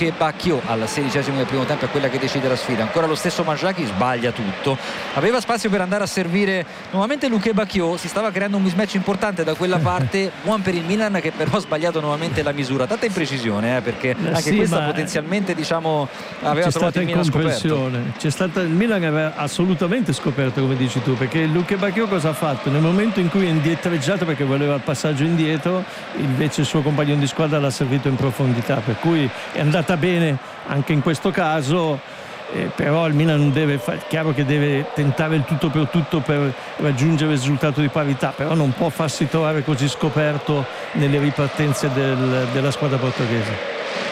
Luque Bacchio al 16° del primo tempo, è quella che decide la sfida. Ancora lo stesso Mangiachi, sbaglia tutto, aveva spazio per andare a servire nuovamente Luque Bacchio, si stava creando un mismatch importante da quella parte, buon per il Milan che però ha sbagliato nuovamente la misura, tanta imprecisione perché anche questa potenzialmente aveva trovato il Milan scoperto. C'è stata, il Milan aveva assolutamente scoperto, come dici tu, perché Luque Bacchio cosa ha fatto? Nel momento in cui è indietreggiato perché voleva il passaggio indietro, invece il suo compagno di squadra l'ha servito in profondità, per cui è andata bene anche in questo caso. Però il Milan chiaro che deve tentare il tutto per raggiungere il risultato di parità, però non può farsi trovare così scoperto nelle ripartenze della squadra portoghese.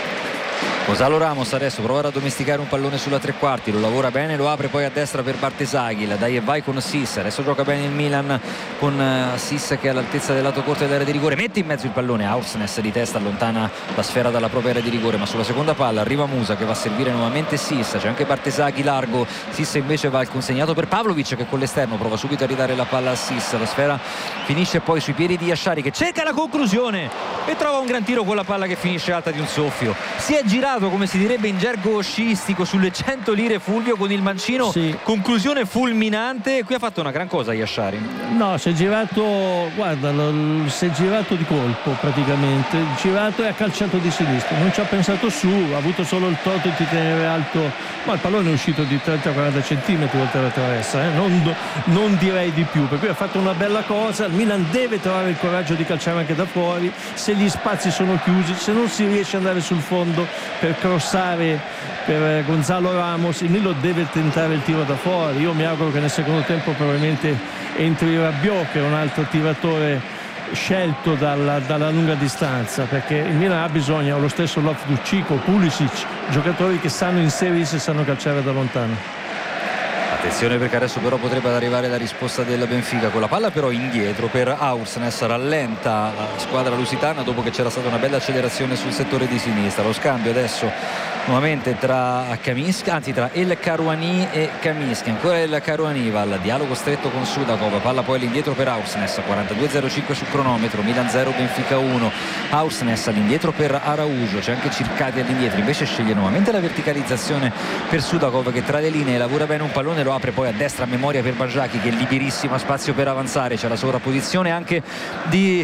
Gonzalo Ramos adesso prova a addomesticare un pallone sulla tre quarti, lo lavora bene, lo apre poi a destra per Bartesaghi, la dai e vai con Sis, adesso gioca bene il Milan con Sis che è all'altezza del lato corto dell'area di rigore, mette in mezzo il pallone, Aursnes di testa allontana la sfera dalla propria area di rigore, ma sulla seconda palla arriva Musa che va a servire nuovamente Sis, c'è anche Bartesaghi largo, Sis invece va al consegnato per Pavlovic che con l'esterno prova subito a ridare la palla a Sis, la sfera finisce poi sui piedi di Yashari che cerca la conclusione e trova un gran tiro con la palla che finisce alta di un soffio, si è girato come si direbbe in gergo sciistico sulle 100 lire Fulvio con il mancino, sì. Conclusione fulminante, qui ha fatto una gran cosa Yashari. No, si è girato, guarda, si è girato di colpo praticamente, girato e ha calciato di sinistra, non ci ha pensato su, ha avuto solo il torto di tenere alto, ma il pallone è uscito di 30-40 centimetri oltre la traversa, non direi di più, per cui ha fatto una bella cosa. Il Milan deve trovare il coraggio di calciare anche da fuori, se gli spazi sono chiusi, se non si riesce ad andare sul fondo per crossare per Gonzalo Ramos, il Milan deve tentare il tiro da fuori. Io mi auguro che nel secondo tempo probabilmente entri Rabiot, che è un altro tiratore scelto dalla lunga distanza, perché il Milan ha bisogno, lo stesso Loftus-Cheek o Pulisic, giocatori che sanno inserirsi e sanno calciare da lontano. Attenzione perché adesso però potrebbe arrivare la risposta del Benfica con la palla però indietro per Aursnes, rallenta la squadra lusitana dopo che c'era stata una bella accelerazione sul settore di sinistra. Lo scambio adesso nuovamente tra El Karouani e Kaminsky, ancora El Karouani va al dialogo stretto con Sudakov, palla poi all'indietro per Aursnes, 42:05 sul cronometro, Milan 0 Benfica 1. Aursnes all'indietro per Araujo, c'è anche Circati all'indietro, invece sceglie nuovamente la verticalizzazione per Sudakov che tra le linee lavora bene un pallone, lo apre poi a destra a memoria per Mangiachi che è liberissimo, ha spazio per avanzare, c'è la sovrapposizione anche di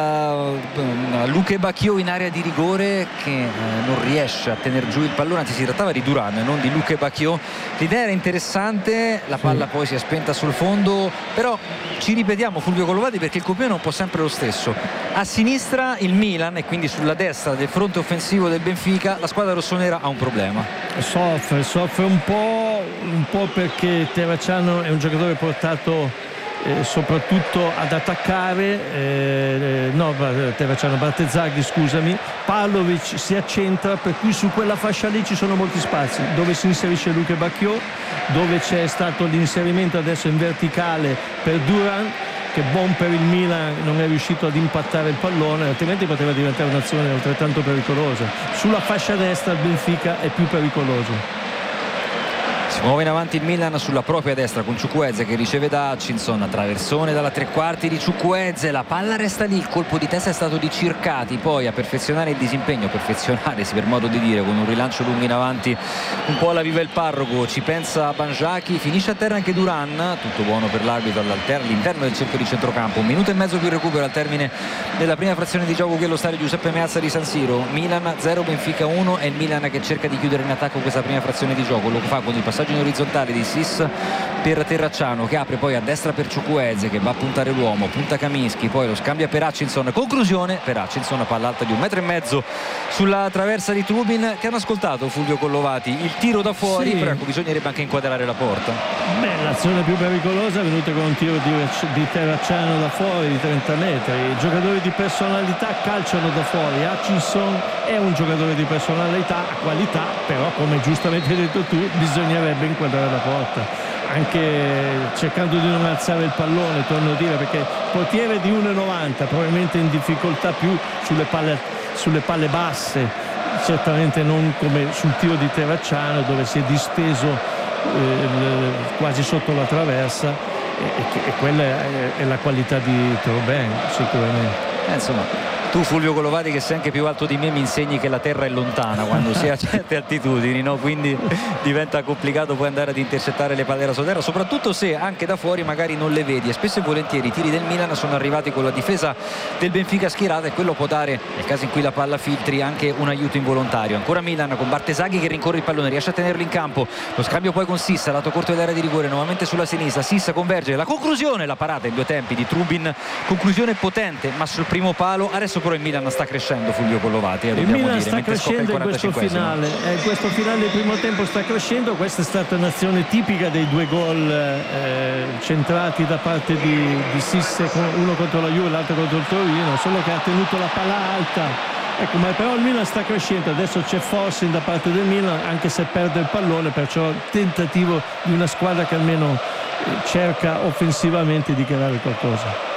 Luque Bacchio in area di rigore che non riesce a tenere giù il pallone, anzi si trattava di Duran e non di Luque Bacchio. L'idea era interessante, la palla poi si è spenta sul fondo, però ci ripetiamo Fulvio Collovati perché il copione è un po' sempre lo stesso, a sinistra il Milan e quindi sulla destra del fronte offensivo del Benfica la squadra rossonera ha un problema, soffre un po' perché Terracciano è un giocatore portato soprattutto ad attaccare, Bartesaghi scusami, Pavlovic si accentra, per cui su quella fascia lì ci sono molti spazi dove si inserisce Luque Bacchio, dove c'è stato l'inserimento adesso in verticale per Duran che buon per il Milan non è riuscito ad impattare il pallone, altrimenti poteva diventare un'azione altrettanto pericolosa. Sulla fascia destra il Benfica è più pericoloso. Si muove in avanti il Milan sulla propria destra con Chukwueze che riceve da Hutchinson, traversone dalla tre quarti di Chukwueze, la palla resta lì, il colpo di testa è stato di Circati, poi a perfezionare il disimpegno, perfezionarsi per modo di dire, con un rilancio lungo in avanti un po' alla viva il parroco, ci pensa Banjaki, finisce a terra anche Duran, tutto buono per l'arbitro all'interno del cerchio di centrocampo, 1 minuto e mezzo più il recupero al termine della prima frazione di gioco che lo stadio Giuseppe Meazza di San Siro. Milan 0 Benfica 1, è il Milan che cerca di chiudere in attacco questa prima frazione di gioco, lo fa con il passaggio in orizzontale di Sis per Terracciano che apre poi a destra per Chukwueze che va a puntare l'uomo, punta Kaminsky, poi lo scambia per Hutchinson, conclusione per Hutchinson, palla alta di 1,5 metri sulla traversa di Trubin. Che hanno ascoltato Fulvio Collovati, il tiro da fuori, sì. Però ecco, bisognerebbe anche inquadrare la porta. L'azione più pericolosa è venuta con un tiro di Terracciano da fuori di 30 metri, i giocatori di personalità calciano da fuori, Hutchinson è un giocatore di personalità, qualità, però come giustamente hai detto tu bisognerebbe inquadrare la porta, anche cercando di non alzare il pallone, torno a dire, perché portiere di 1,90 probabilmente in difficoltà più sulle palle basse, certamente non come sul tiro di Terracciano dove si è disteso quasi sotto la traversa e quella è la qualità di Thauvin sicuramente. Insomma Tu Fulvio Colovati, che sei anche più alto di me, mi insegni che la terra è lontana quando si è a certe altitudini, no? Quindi diventa complicato poi andare ad intercettare le palle da sotterra, soprattutto se anche da fuori magari non le vedi, e spesso e volentieri i tiri del Milan sono arrivati con la difesa del Benfica schierata, e quello può dare, nel caso in cui la palla filtri, anche un aiuto involontario. Ancora Milan con Bartesaghi che rincorre il pallone, riesce a tenerlo in campo, lo scambio poi con Sissa, lato corto dell'area di rigore, nuovamente sulla sinistra, Sissa converge, la conclusione, la parata in due tempi di Trubin, conclusione potente ma sul primo palo. Adesso però il Milan sta crescendo, Fulvio Collovati, il Milan sta crescendo in questo finale, questo finale del primo tempo sta crescendo. Questa è stata un'azione tipica dei due gol centrati da parte di Sisse, uno contro la Juve e l'altro contro il Torino, solo che ha tenuto la palla alta. Ecco, ma però il Milan sta crescendo, adesso c'è forcing da parte del Milan, anche se perde il pallone, perciò tentativo di una squadra che almeno cerca offensivamente di creare qualcosa.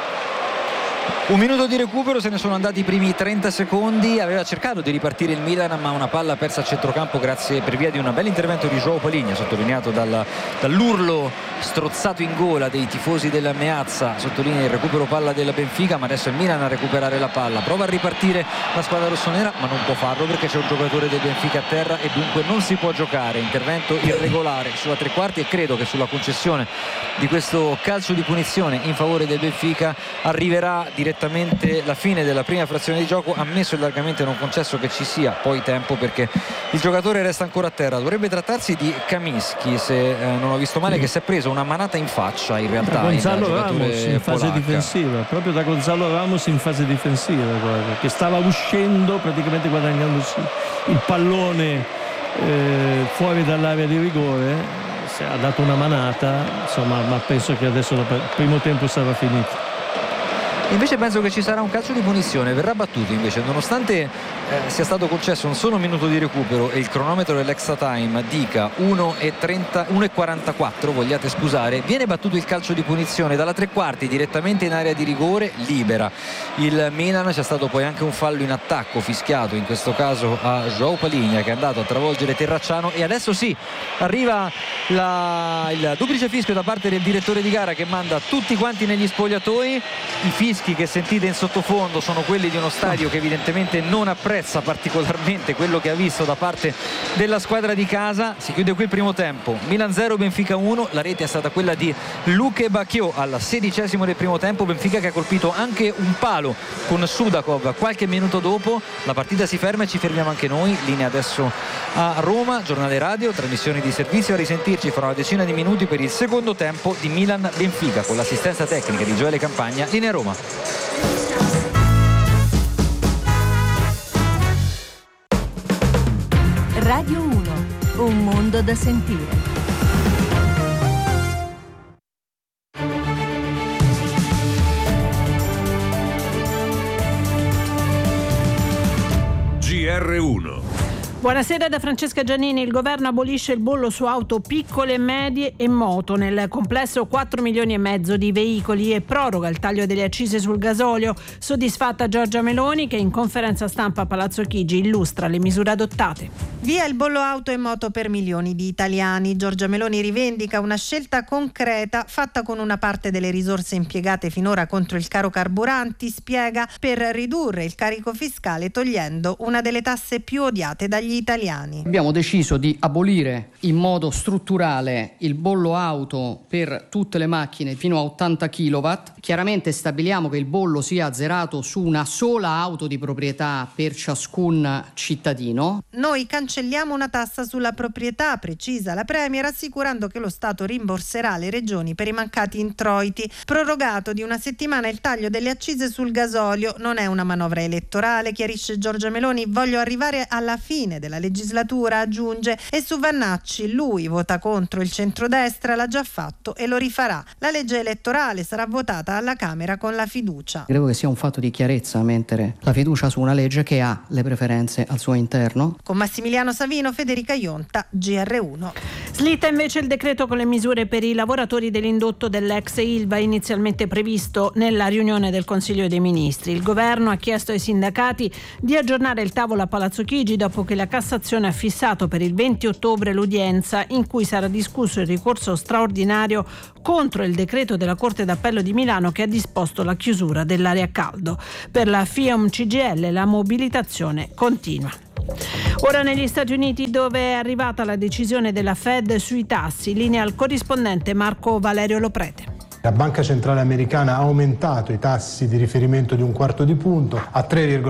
Un minuto di recupero, se ne sono andati i primi 30 secondi, aveva cercato di ripartire il Milan ma una palla persa a centrocampo grazie per via di un bel intervento di João Palhinha, sottolineato dall'urlo strozzato in gola dei tifosi della Meazza. Sottolinea il recupero palla della Benfica, ma adesso è il Milan a recuperare la palla, prova a ripartire la squadra rossonera ma non può farlo perché c'è un giocatore del Benfica a terra e dunque non si può giocare. Intervento irregolare sulla tre quarti, e credo che sulla concessione di questo calcio di punizione in favore del Benfica arriverà direttamente la fine della prima frazione di gioco, ammesso e largamente non concesso che ci sia poi tempo, perché il giocatore resta ancora a terra. Dovrebbe trattarsi di Kamiński, se non ho visto male, che si è preso una manata in faccia in realtà. Da Gonzalo Ramos in fase difensiva, proprio da Gonzalo Ramos in fase difensiva, guarda, che stava uscendo praticamente guadagnandosi il pallone fuori dall'area di rigore, ha dato una manata, insomma, ma penso che adesso il primo tempo sarà finito. Invece penso che ci sarà un calcio di punizione, verrà battuto invece, nonostante sia stato concesso un solo minuto di recupero e il cronometro dell'extra time dica 1:44, vogliate scusare, viene battuto il calcio di punizione dalla tre quarti direttamente in area di rigore, libera il Milan. C'è stato poi anche un fallo in attacco fischiato, in questo caso a João Palhinha, che è andato a travolgere Terracciano, e adesso sì, arriva il duplice fischio da parte del direttore di gara che manda tutti quanti negli spogliatoi. I fischi che sentite in sottofondo sono quelli di uno stadio che evidentemente non apprezza particolarmente quello che ha visto da parte della squadra di casa. Si chiude qui il primo tempo, Milan 0 Benfica 1, la rete è stata quella di Luke Bacchio al 16° del primo tempo. Benfica che ha colpito anche un palo con Sudakov qualche minuto dopo. La partita si ferma e ci fermiamo anche noi. Linea adesso a Roma, giornale radio, trasmissioni di servizio, a risentirci fra una decina di minuti per il secondo tempo di Milan Benfica con l'assistenza tecnica di Gioele Campagna. Linea Roma. Radio 1, un mondo da sentire. GR1. Buonasera da Francesca Giannini. Il governo abolisce il bollo su auto piccole, medie e moto. Nel complesso 4 milioni e mezzo di veicoli, e proroga il taglio delle accise sul gasolio. Soddisfatta Giorgia Meloni, che in conferenza stampa a Palazzo Chigi illustra le misure adottate. Via il bollo auto e moto per milioni di italiani. Giorgia Meloni rivendica una scelta concreta fatta con una parte delle risorse impiegate finora contro il caro carburanti, spiega, per ridurre il carico fiscale togliendo una delle tasse più odiate dagli italiani. Abbiamo deciso di abolire in modo strutturale il bollo auto per tutte le macchine fino a 80 kW. Chiaramente stabiliamo che il bollo sia azzerato su una sola auto di proprietà per ciascun cittadino. Noi cancelliamo una tassa sulla proprietà, precisa la Premier, assicurando che lo Stato rimborserà le regioni per i mancati introiti. Prorogato di una settimana il taglio delle accise sul gasolio. Non è una manovra elettorale, chiarisce Giorgia Meloni. Voglio arrivare alla fine della legislatura, aggiunge, e su Vannacci lui vota contro il centrodestra, l'ha già fatto e lo rifarà. La legge elettorale sarà votata alla Camera con la fiducia. Credo che sia un fatto di chiarezza mettere la fiducia su una legge che ha le preferenze al suo interno. Con Massimiliano Savino, Federica Ionta, GR1. Slitta invece il decreto con le misure per i lavoratori dell'indotto dell'ex Ilva inizialmente previsto nella riunione del Consiglio dei Ministri. Il governo ha chiesto ai sindacati di aggiornare il tavolo a Palazzo Chigi dopo che la Cassazione ha fissato per il 20 ottobre l'udienza in cui sarà discusso il ricorso straordinario contro il decreto della Corte d'Appello di Milano che ha disposto la chiusura dell'area a caldo. Per la FIOM CGIL la mobilitazione continua. Ora negli Stati Uniti, dove è arrivata la decisione della Fed sui tassi, linea al corrispondente Marco Valerio Loprete. La Banca Centrale Americana ha aumentato i tassi di riferimento di un quarto di punto a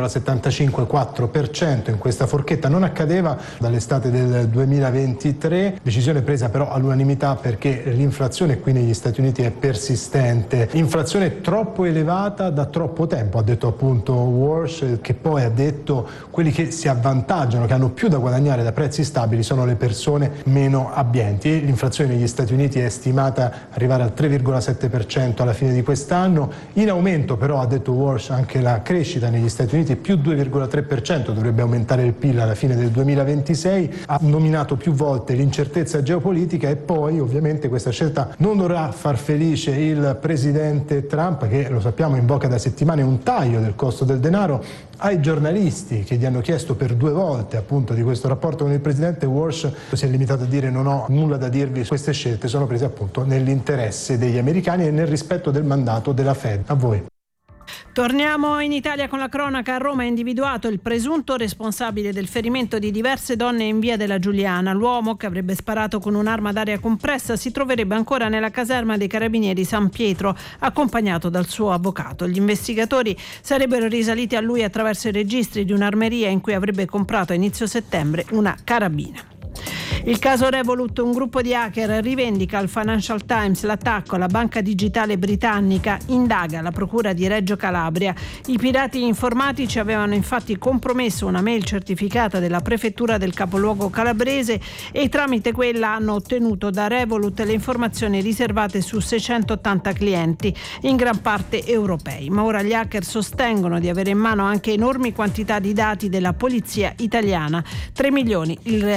3,754% in questa forchetta. Non accadeva dall'estate del 2023, decisione presa però all'unanimità perché l'inflazione qui negli Stati Uniti è persistente. Inflazione troppo elevata da troppo tempo, ha detto appunto Walsh, che poi ha detto quelli che si avvantaggiano, che hanno più da guadagnare da prezzi stabili sono le persone meno abbienti. L'inflazione negli Stati Uniti è stimata arrivare al 3,7% alla fine di quest'anno. In aumento però, ha detto Walsh, anche la crescita negli Stati Uniti, più 2,3%, dovrebbe aumentare il PIL alla fine del 2026. Ha nominato più volte l'incertezza geopolitica e poi ovviamente questa scelta non dovrà far felice il presidente Trump, che lo sappiamo invoca da settimane un taglio del costo del denaro. Ai giornalisti che gli hanno chiesto per 2 volte appunto di questo rapporto con il presidente, Walsh si è limitato a dire: non ho nulla da dirvi, queste scelte sono prese appunto nell'interesse degli americani e nel rispetto del mandato della Fed. A voi. Torniamo in Italia con la cronaca. A Roma è individuato il presunto responsabile del ferimento di diverse donne in via della Giuliana. L'uomo, che avrebbe sparato con un'arma d'aria compressa, si troverebbe ancora nella caserma dei Carabinieri San Pietro, accompagnato dal suo avvocato. Gli investigatori sarebbero risaliti a lui attraverso i registri di un'armeria in cui avrebbe comprato a inizio settembre una carabina. Il caso Revolut, un gruppo di hacker rivendica al Financial Times l'attacco alla banca digitale britannica, indaga la procura di Reggio Calabria. I pirati informatici avevano infatti compromesso una mail certificata della prefettura del capoluogo calabrese e tramite quella hanno ottenuto da Revolut le informazioni riservate su 680 clienti, in gran parte europei. Ma ora gli hacker sostengono di avere in mano anche enormi quantità di dati della polizia italiana. 3 milioni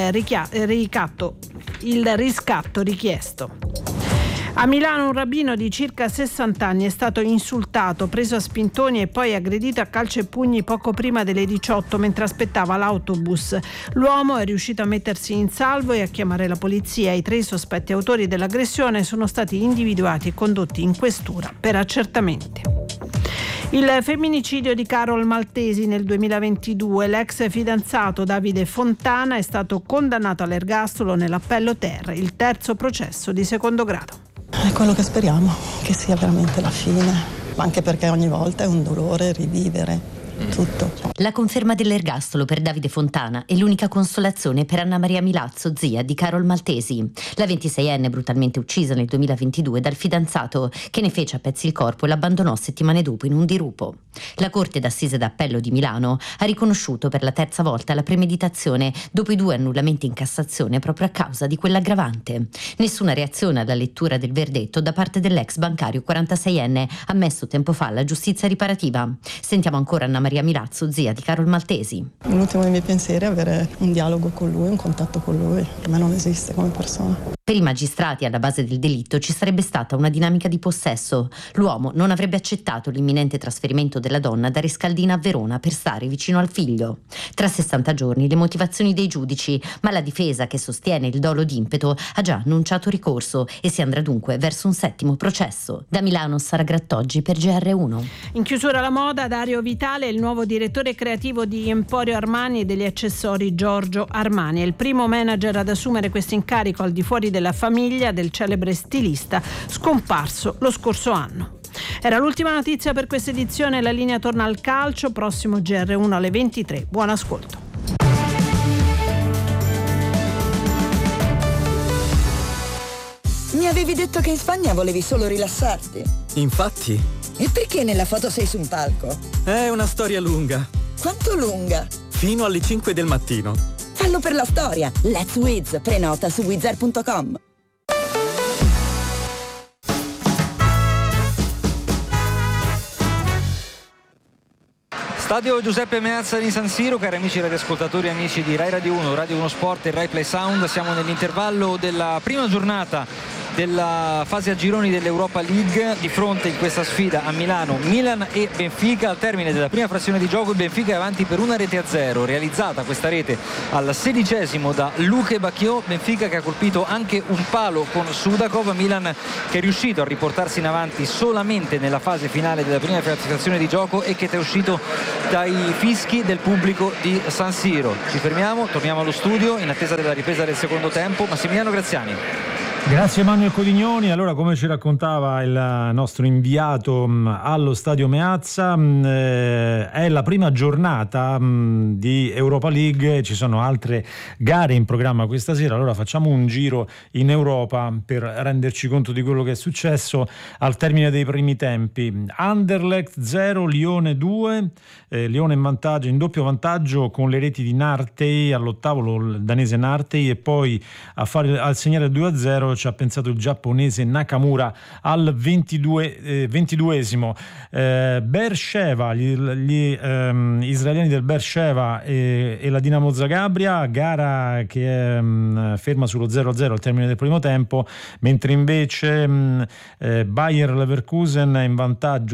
il riscatto richiesto. A Milano un rabbino di circa 60 anni è stato insultato, preso a spintoni e poi aggredito a calci e pugni poco prima delle 18 mentre aspettava l'autobus. L'uomo è riuscito a mettersi in salvo e a chiamare la polizia. I 3 sospetti autori dell'aggressione sono stati individuati e condotti in questura per accertamenti. Il femminicidio di Carol Maltesi nel 2022. L'ex fidanzato Davide Fontana è stato condannato all'ergastolo nell'appello Ter, il terzo processo di secondo grado. È quello che speriamo, che sia veramente la fine, anche perché ogni volta è un dolore rivivere tutto. La conferma dell'ergastolo per Davide Fontana è l'unica consolazione per Anna Maria Milazzo, zia di Carol Maltesi, la 26enne brutalmente uccisa nel 2022 dal fidanzato che ne fece a pezzi il corpo e l'abbandonò settimane dopo in un dirupo. La Corte d'Assise d'Appello di Milano ha riconosciuto per la terza volta la premeditazione dopo i 2 annullamenti in Cassazione proprio a causa di quell'aggravante. Nessuna reazione alla lettura del verdetto da parte dell'ex bancario 46enne ammesso tempo fa alla giustizia riparativa. Sentiamo ancora Anna Maria Milazzo, zia di Carol Maltesi. L'ultimo dei miei pensieri è avere un dialogo con lui, un contatto con lui. Per me non esiste come persona. Per i magistrati alla base del delitto ci sarebbe stata una dinamica di possesso. L'uomo non avrebbe accettato l'imminente trasferimento della donna da Rescaldina a Verona per stare vicino al figlio. Tra 60 giorni le motivazioni dei giudici, ma la difesa, che sostiene il dolo d'impeto, ha già annunciato ricorso e si andrà dunque verso un 7° processo. Da Milano, Sara Grattoggi per GR1. In chiusura la moda, Dario Vitale, il nuovo direttore creativo di Emporio Armani e degli accessori Giorgio Armani. È il primo manager ad assumere questo incarico al di fuori della famiglia del celebre stilista scomparso lo scorso anno. Era l'ultima notizia per questa edizione, la linea torna al calcio, prossimo GR1 alle 23. Buon ascolto. Mi avevi detto che in Spagna volevi solo rilassarti. Infatti. E perché nella foto sei su un palco? È una storia lunga. Quanto lunga? Fino alle 5 del mattino. Fallo per la storia. Let's Wiz. Prenota su wizzair.com. Stadio Giuseppe Meazza di San Siro, cari amici radioascoltatori, amici di Rai Radio 1, Radio 1 Sport e Rai Play Sound. Siamo nell'intervallo della prima giornata della fase a gironi dell'Europa League. Di fronte in questa sfida a Milano, Milan e Benfica. Al termine della prima frazione di gioco il Benfica è avanti per 1-0, realizzata questa rete al 16° da Luke Bacchio. Benfica che ha colpito anche un palo con Sudakov. Milan che è riuscito a riportarsi in avanti solamente nella fase finale della prima frazione di gioco e che è uscito dai fischi del pubblico di San Siro. Ci fermiamo, torniamo allo studio in attesa della ripresa del secondo tempo. Massimiliano Graziani. Grazie Manuel Codignoni. Allora, come ci raccontava il nostro inviato allo Stadio Meazza, è la prima giornata di Europa League, ci sono altre gare in programma questa sera. Allora facciamo un giro in Europa per renderci conto di quello che è successo al termine dei primi tempi. Anderlecht 0, Lione 2, Lione in vantaggio, in doppio vantaggio con le reti di Nartey all'ottavo, il danese Nartey, e poi al segnare 2-0 ci ha pensato il giapponese Nakamura al 22esimo. Beersheva, gli israeliani del Beersheva e la Dinamo Zagabria, gara che è ferma sullo 0-0 al termine del primo tempo, mentre invece Bayer Leverkusen è in vantaggio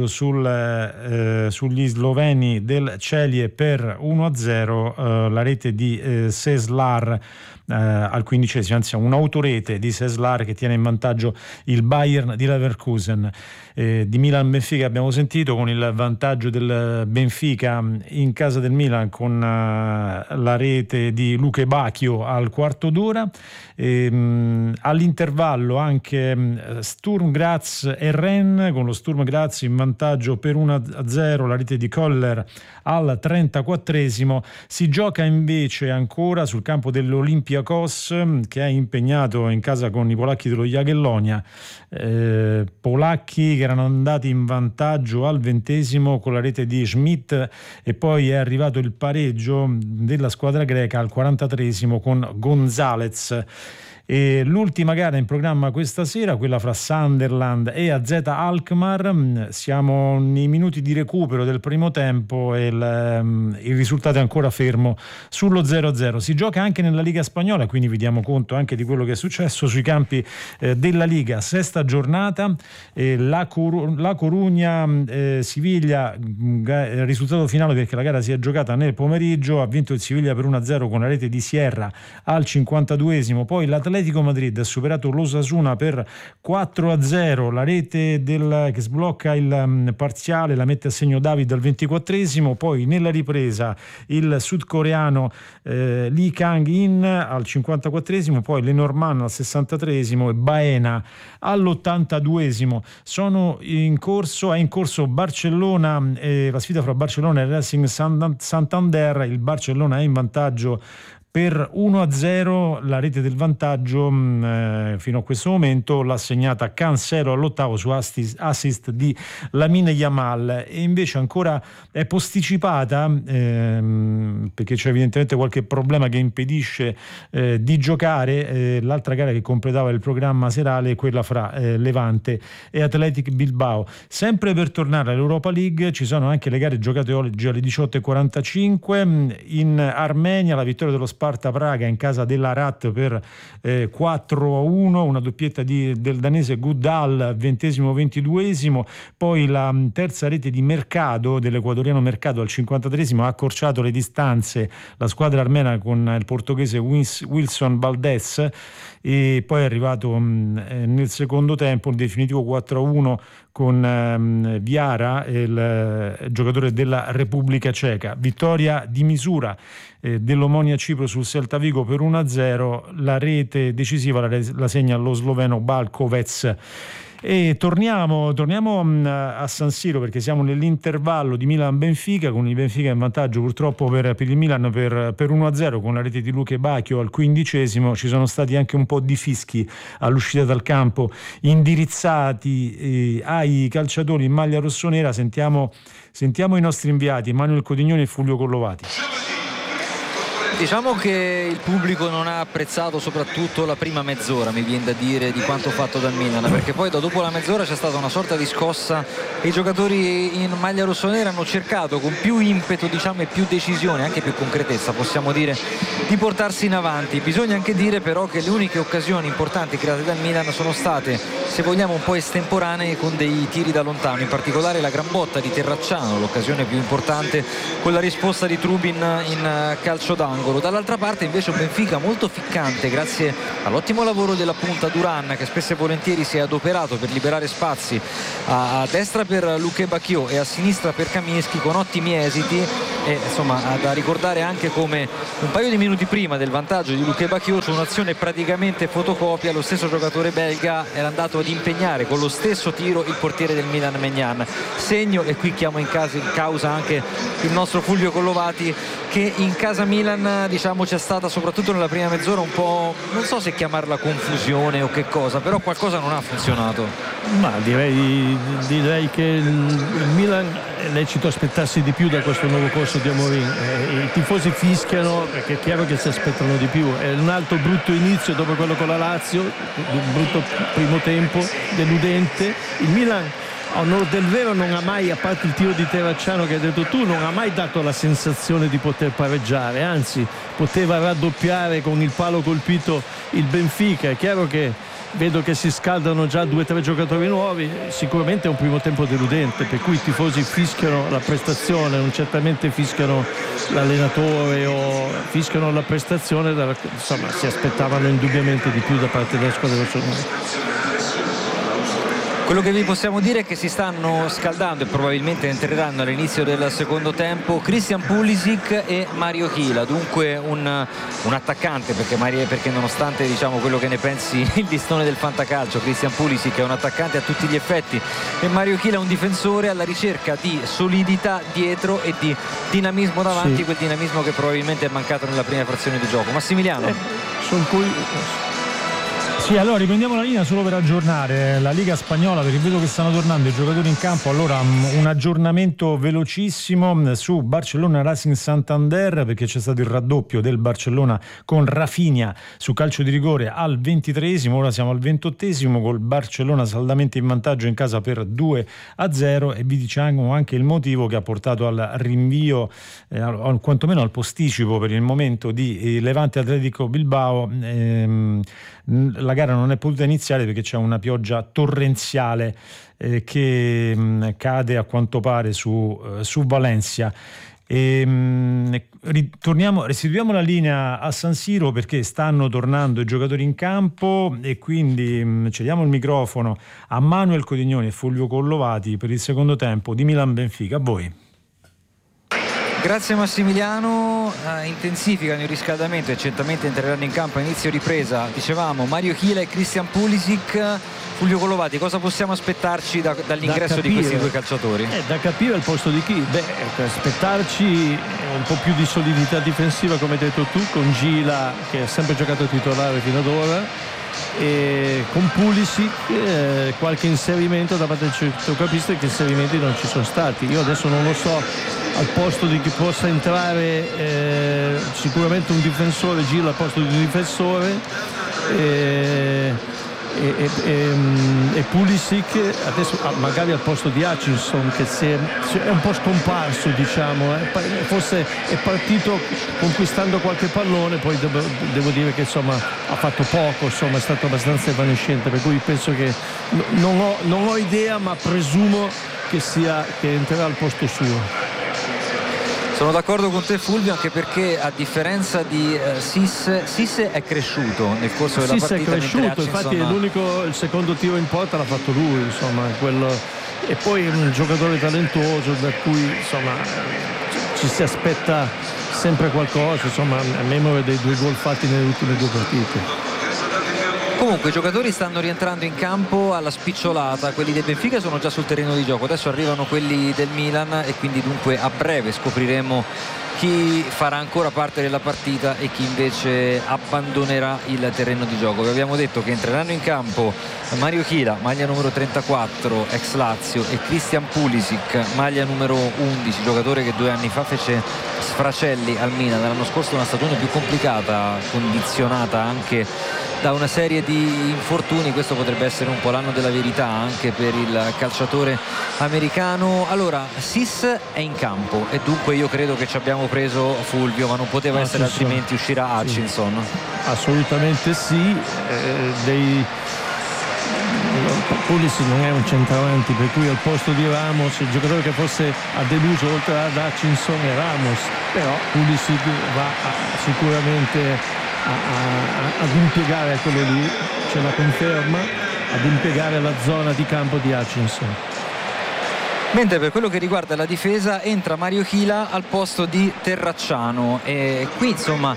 sugli sloveni del Celje per 1-0, la rete di Seslar al 15esimo, anzi un'autorete di Seslar che tiene in vantaggio il Bayern di Leverkusen. Di Milan-Benfica abbiamo sentito, con il vantaggio del Benfica in casa del Milan con la rete di Luke Bacchio al quarto d'ora. All'intervallo anche Sturm Graz e Rennes, con lo Sturm Graz in vantaggio per 1-0, la rete di Koller al 34esimo. Si gioca invece ancora sul campo dell'Olympiakos, che è impegnato in casa con i polacchi dello Jagiellonia, polacchi che erano andati in vantaggio al 20esimo con la rete di Schmidt, e poi è arrivato il pareggio della squadra greca al 43esimo con Gonzalez. E l'ultima gara in programma questa sera, quella fra Sunderland e AZ Alkmaar. Siamo nei minuti di recupero del primo tempo e il risultato è ancora fermo sullo 0-0. Si gioca anche nella Liga Spagnola, quindi vi diamo conto anche di quello che è successo sui campi della Liga. Sesta giornata, la Corugna Siviglia, risultato finale perché la gara si è giocata nel pomeriggio, ha vinto il Siviglia per 1-0 con la rete di Sierra al 52esimo. Poi l'Atletico Madrid ha superato l'Osasuna per 4-0, la rete che sblocca il parziale la mette a segno David al 24esimo. Poi nella ripresa il sudcoreano Lee Kang-in al 54esimo, poi Lenormand al 63esimo e Baena all'82esimo. È in corso Barcellona, la sfida fra Barcellona e Racing Santander. Il Barcellona è in vantaggio per 1-0, la rete del vantaggio fino a questo momento l'ha segnata Cancelo all'ottavo su assist di Lamine Yamal, e invece ancora è posticipata perché c'è evidentemente qualche problema che impedisce di giocare l'altra gara che completava il programma serale, quella fra Levante e Athletic Bilbao. Sempre per tornare all'Europa League ci sono anche le gare giocate oggi alle 18:45 in Armenia, la vittoria dello Sparta Praga in casa dell'Arat per 4-1, una doppietta del danese Goodall 20esimo-22esimo. Poi la terza rete di Mercado, dell'ecuadoriano Mercado al 53esimo, ha accorciato le distanze la squadra armena con il portoghese Wilson Valdés, e poi è arrivato nel secondo tempo il definitivo 4-1 con Viara, il giocatore della Repubblica Ceca. Vittoria di misura dell'Omonia Cipro sul Celta Vigo per 1-0, la rete decisiva la segna lo sloveno Balkovec. E torniamo a San Siro perché siamo nell'intervallo di Milan-Benfica, con il Benfica in vantaggio purtroppo per il Milan per 1-0 con la rete di Luke Bacchio al 15esimo. Ci sono stati anche un po' di fischi all'uscita dal campo indirizzati ai calciatori in maglia rossonera. Sentiamo i nostri inviati Manuel Codignoni e Fulvio Collovati. Diciamo che il pubblico non ha apprezzato soprattutto la prima mezz'ora, mi viene da dire, di quanto fatto dal Milan, perché poi dopo la mezz'ora c'è stata una sorta di scossa e i giocatori in maglia rossonera hanno cercato con più impeto, diciamo, e più decisione, anche più concretezza, possiamo dire, di portarsi in avanti. Bisogna anche dire però che le uniche occasioni importanti create dal Milan sono state, se vogliamo, un po' estemporanee, con dei tiri da lontano, in particolare la gran botta di Terracciano, l'occasione più importante, con la risposta di Trubin in calcio d'angolo. Dall'altra parte invece un Benfica molto ficcante grazie all'ottimo lavoro della punta Duran, che spesso e volentieri si è adoperato per liberare spazi a destra per Luque Bacchio e a sinistra per Kamiński, con ottimi esiti. E insomma, da ricordare anche come un paio di minuti prima del vantaggio di Luque Bacchio, su un'azione praticamente fotocopia, lo stesso giocatore belga era andato ad impegnare con lo stesso tiro il portiere del Milan Maignan. Segno, e qui chiamo in causa anche il nostro Fulvio Collovati, che in casa Milan, diciamo, c'è stata soprattutto nella prima mezz'ora un po', non so se chiamarla confusione o che cosa, però qualcosa non ha funzionato. Ma direi che il Milan è lecito aspettarsi di più da questo nuovo corso di Amorim. I tifosi fischiano perché è chiaro che si aspettano di più. È un altro brutto inizio dopo quello con la Lazio, un brutto primo tempo deludente. Il Milan, a onor del vero, non ha mai, a parte il tiro di Terracciano che hai detto tu, non ha mai dato la sensazione di poter pareggiare, anzi poteva raddoppiare con il palo colpito il Benfica. È chiaro che vedo che si scaldano già 2 o 3 giocatori nuovi, sicuramente è un primo tempo deludente, per cui i tifosi fischiano la prestazione, non certamente fischiano l'allenatore o fischiano la prestazione, insomma si aspettavano indubbiamente di più da parte della squadra rossonera. Quello che vi possiamo dire è che si stanno scaldando e probabilmente entreranno all'inizio del secondo tempo Christian Pulisic e Mario Chila, dunque un attaccante, perché nonostante, diciamo, quello che ne pensi il listone del fantacalcio, Christian Pulisic è un attaccante a tutti gli effetti e Mario Chila è un difensore alla ricerca di solidità dietro e di dinamismo davanti, sì. Quel dinamismo che probabilmente è mancato nella prima frazione di gioco. Massimiliano? Sì, allora riprendiamo la linea solo per aggiornare la Liga Spagnola, perché vedo che stanno tornando i giocatori in campo. Allora, un aggiornamento velocissimo su Barcellona Racing Santander, perché c'è stato il raddoppio del Barcellona con Rafinha su calcio di rigore al 23esimo, ora siamo al 28esimo col Barcellona saldamente in vantaggio in casa per 2-0, e vi diciamo anche il motivo che ha portato al rinvio, quantomeno al posticipo per il momento, di Levante Atletico Bilbao. La gara non è potuta iniziare perché c'è una pioggia torrenziale che cade a quanto pare su Valencia. Restituiamo la linea a San Siro perché stanno tornando i giocatori in campo, e quindi cediamo il microfono a Manuel Codignoni e Fulvio Collovati per il secondo tempo di Milan Benfica. A voi. Grazie Massimiliano. Intensificano il riscaldamento e certamente entreranno in campo a inizio ripresa, dicevamo, Mario Chila e Christian Pulisic. Fulvio Collovati, cosa possiamo aspettarci dall'ingresso di questi 2 calciatori? Da capire al posto di chi? Aspettarci un po' più di solidità difensiva, come hai detto tu, con Gila che ha sempre giocato titolare fino ad ora, e con Pulisic qualche inserimento da parte del centrocampista, che inserimenti non ci sono stati. Io adesso non lo so al posto di chi possa entrare, sicuramente un difensore, Gila al posto di un difensore, e Pulisic adesso magari al posto di Hutchinson, che è un po' scomparso, diciamo, forse è partito conquistando qualche pallone, poi devo dire che insomma ha fatto poco, insomma è stato abbastanza evanescente, per cui penso che non ho idea, ma presumo che entrerà al posto suo. Sono d'accordo con te Fulvio, anche perché a differenza di Sisse è cresciuto nel corso della partita. È cresciuto, infatti il secondo tiro in porta l'ha fatto lui, insomma, e poi è un giocatore talentuoso, da cui insomma ci si aspetta sempre qualcosa, insomma, a memoria dei 2 gol fatti nelle ultime 2 partite. Comunque i giocatori stanno rientrando in campo alla spicciolata, quelli del Benfica sono già sul terreno di gioco, adesso arrivano quelli del Milan e quindi dunque a breve scopriremo chi farà ancora parte della partita e chi invece abbandonerà il terreno di gioco. Vi abbiamo detto che entreranno in campo Mario Chila, maglia numero 34, ex Lazio, e Christian Pulisic, maglia numero 11, giocatore che 2 anni fa fece sfracelli al Milan. L'anno scorso una stagione più complicata, condizionata anche da una serie di infortuni. Questo potrebbe essere un po' l'anno della verità anche per il calciatore americano. Allora, Sis è in campo e dunque io credo che ci abbiamo preso Fulvio, ma non poteva essere altrimenti. Uscirà Hutchinson. Sì. Assolutamente sì. Pulisic non è un centravanti, per cui al posto di Ramos il giocatore che forse ha deluso oltre ad Hutchinson è Ramos, però Pulisic va sicuramente ad impiegare quello lì, c'è la conferma, ad impiegare la zona di campo di Hutchinson. Mentre per quello che riguarda la difesa entra Mario Chila al posto di Terracciano, e qui insomma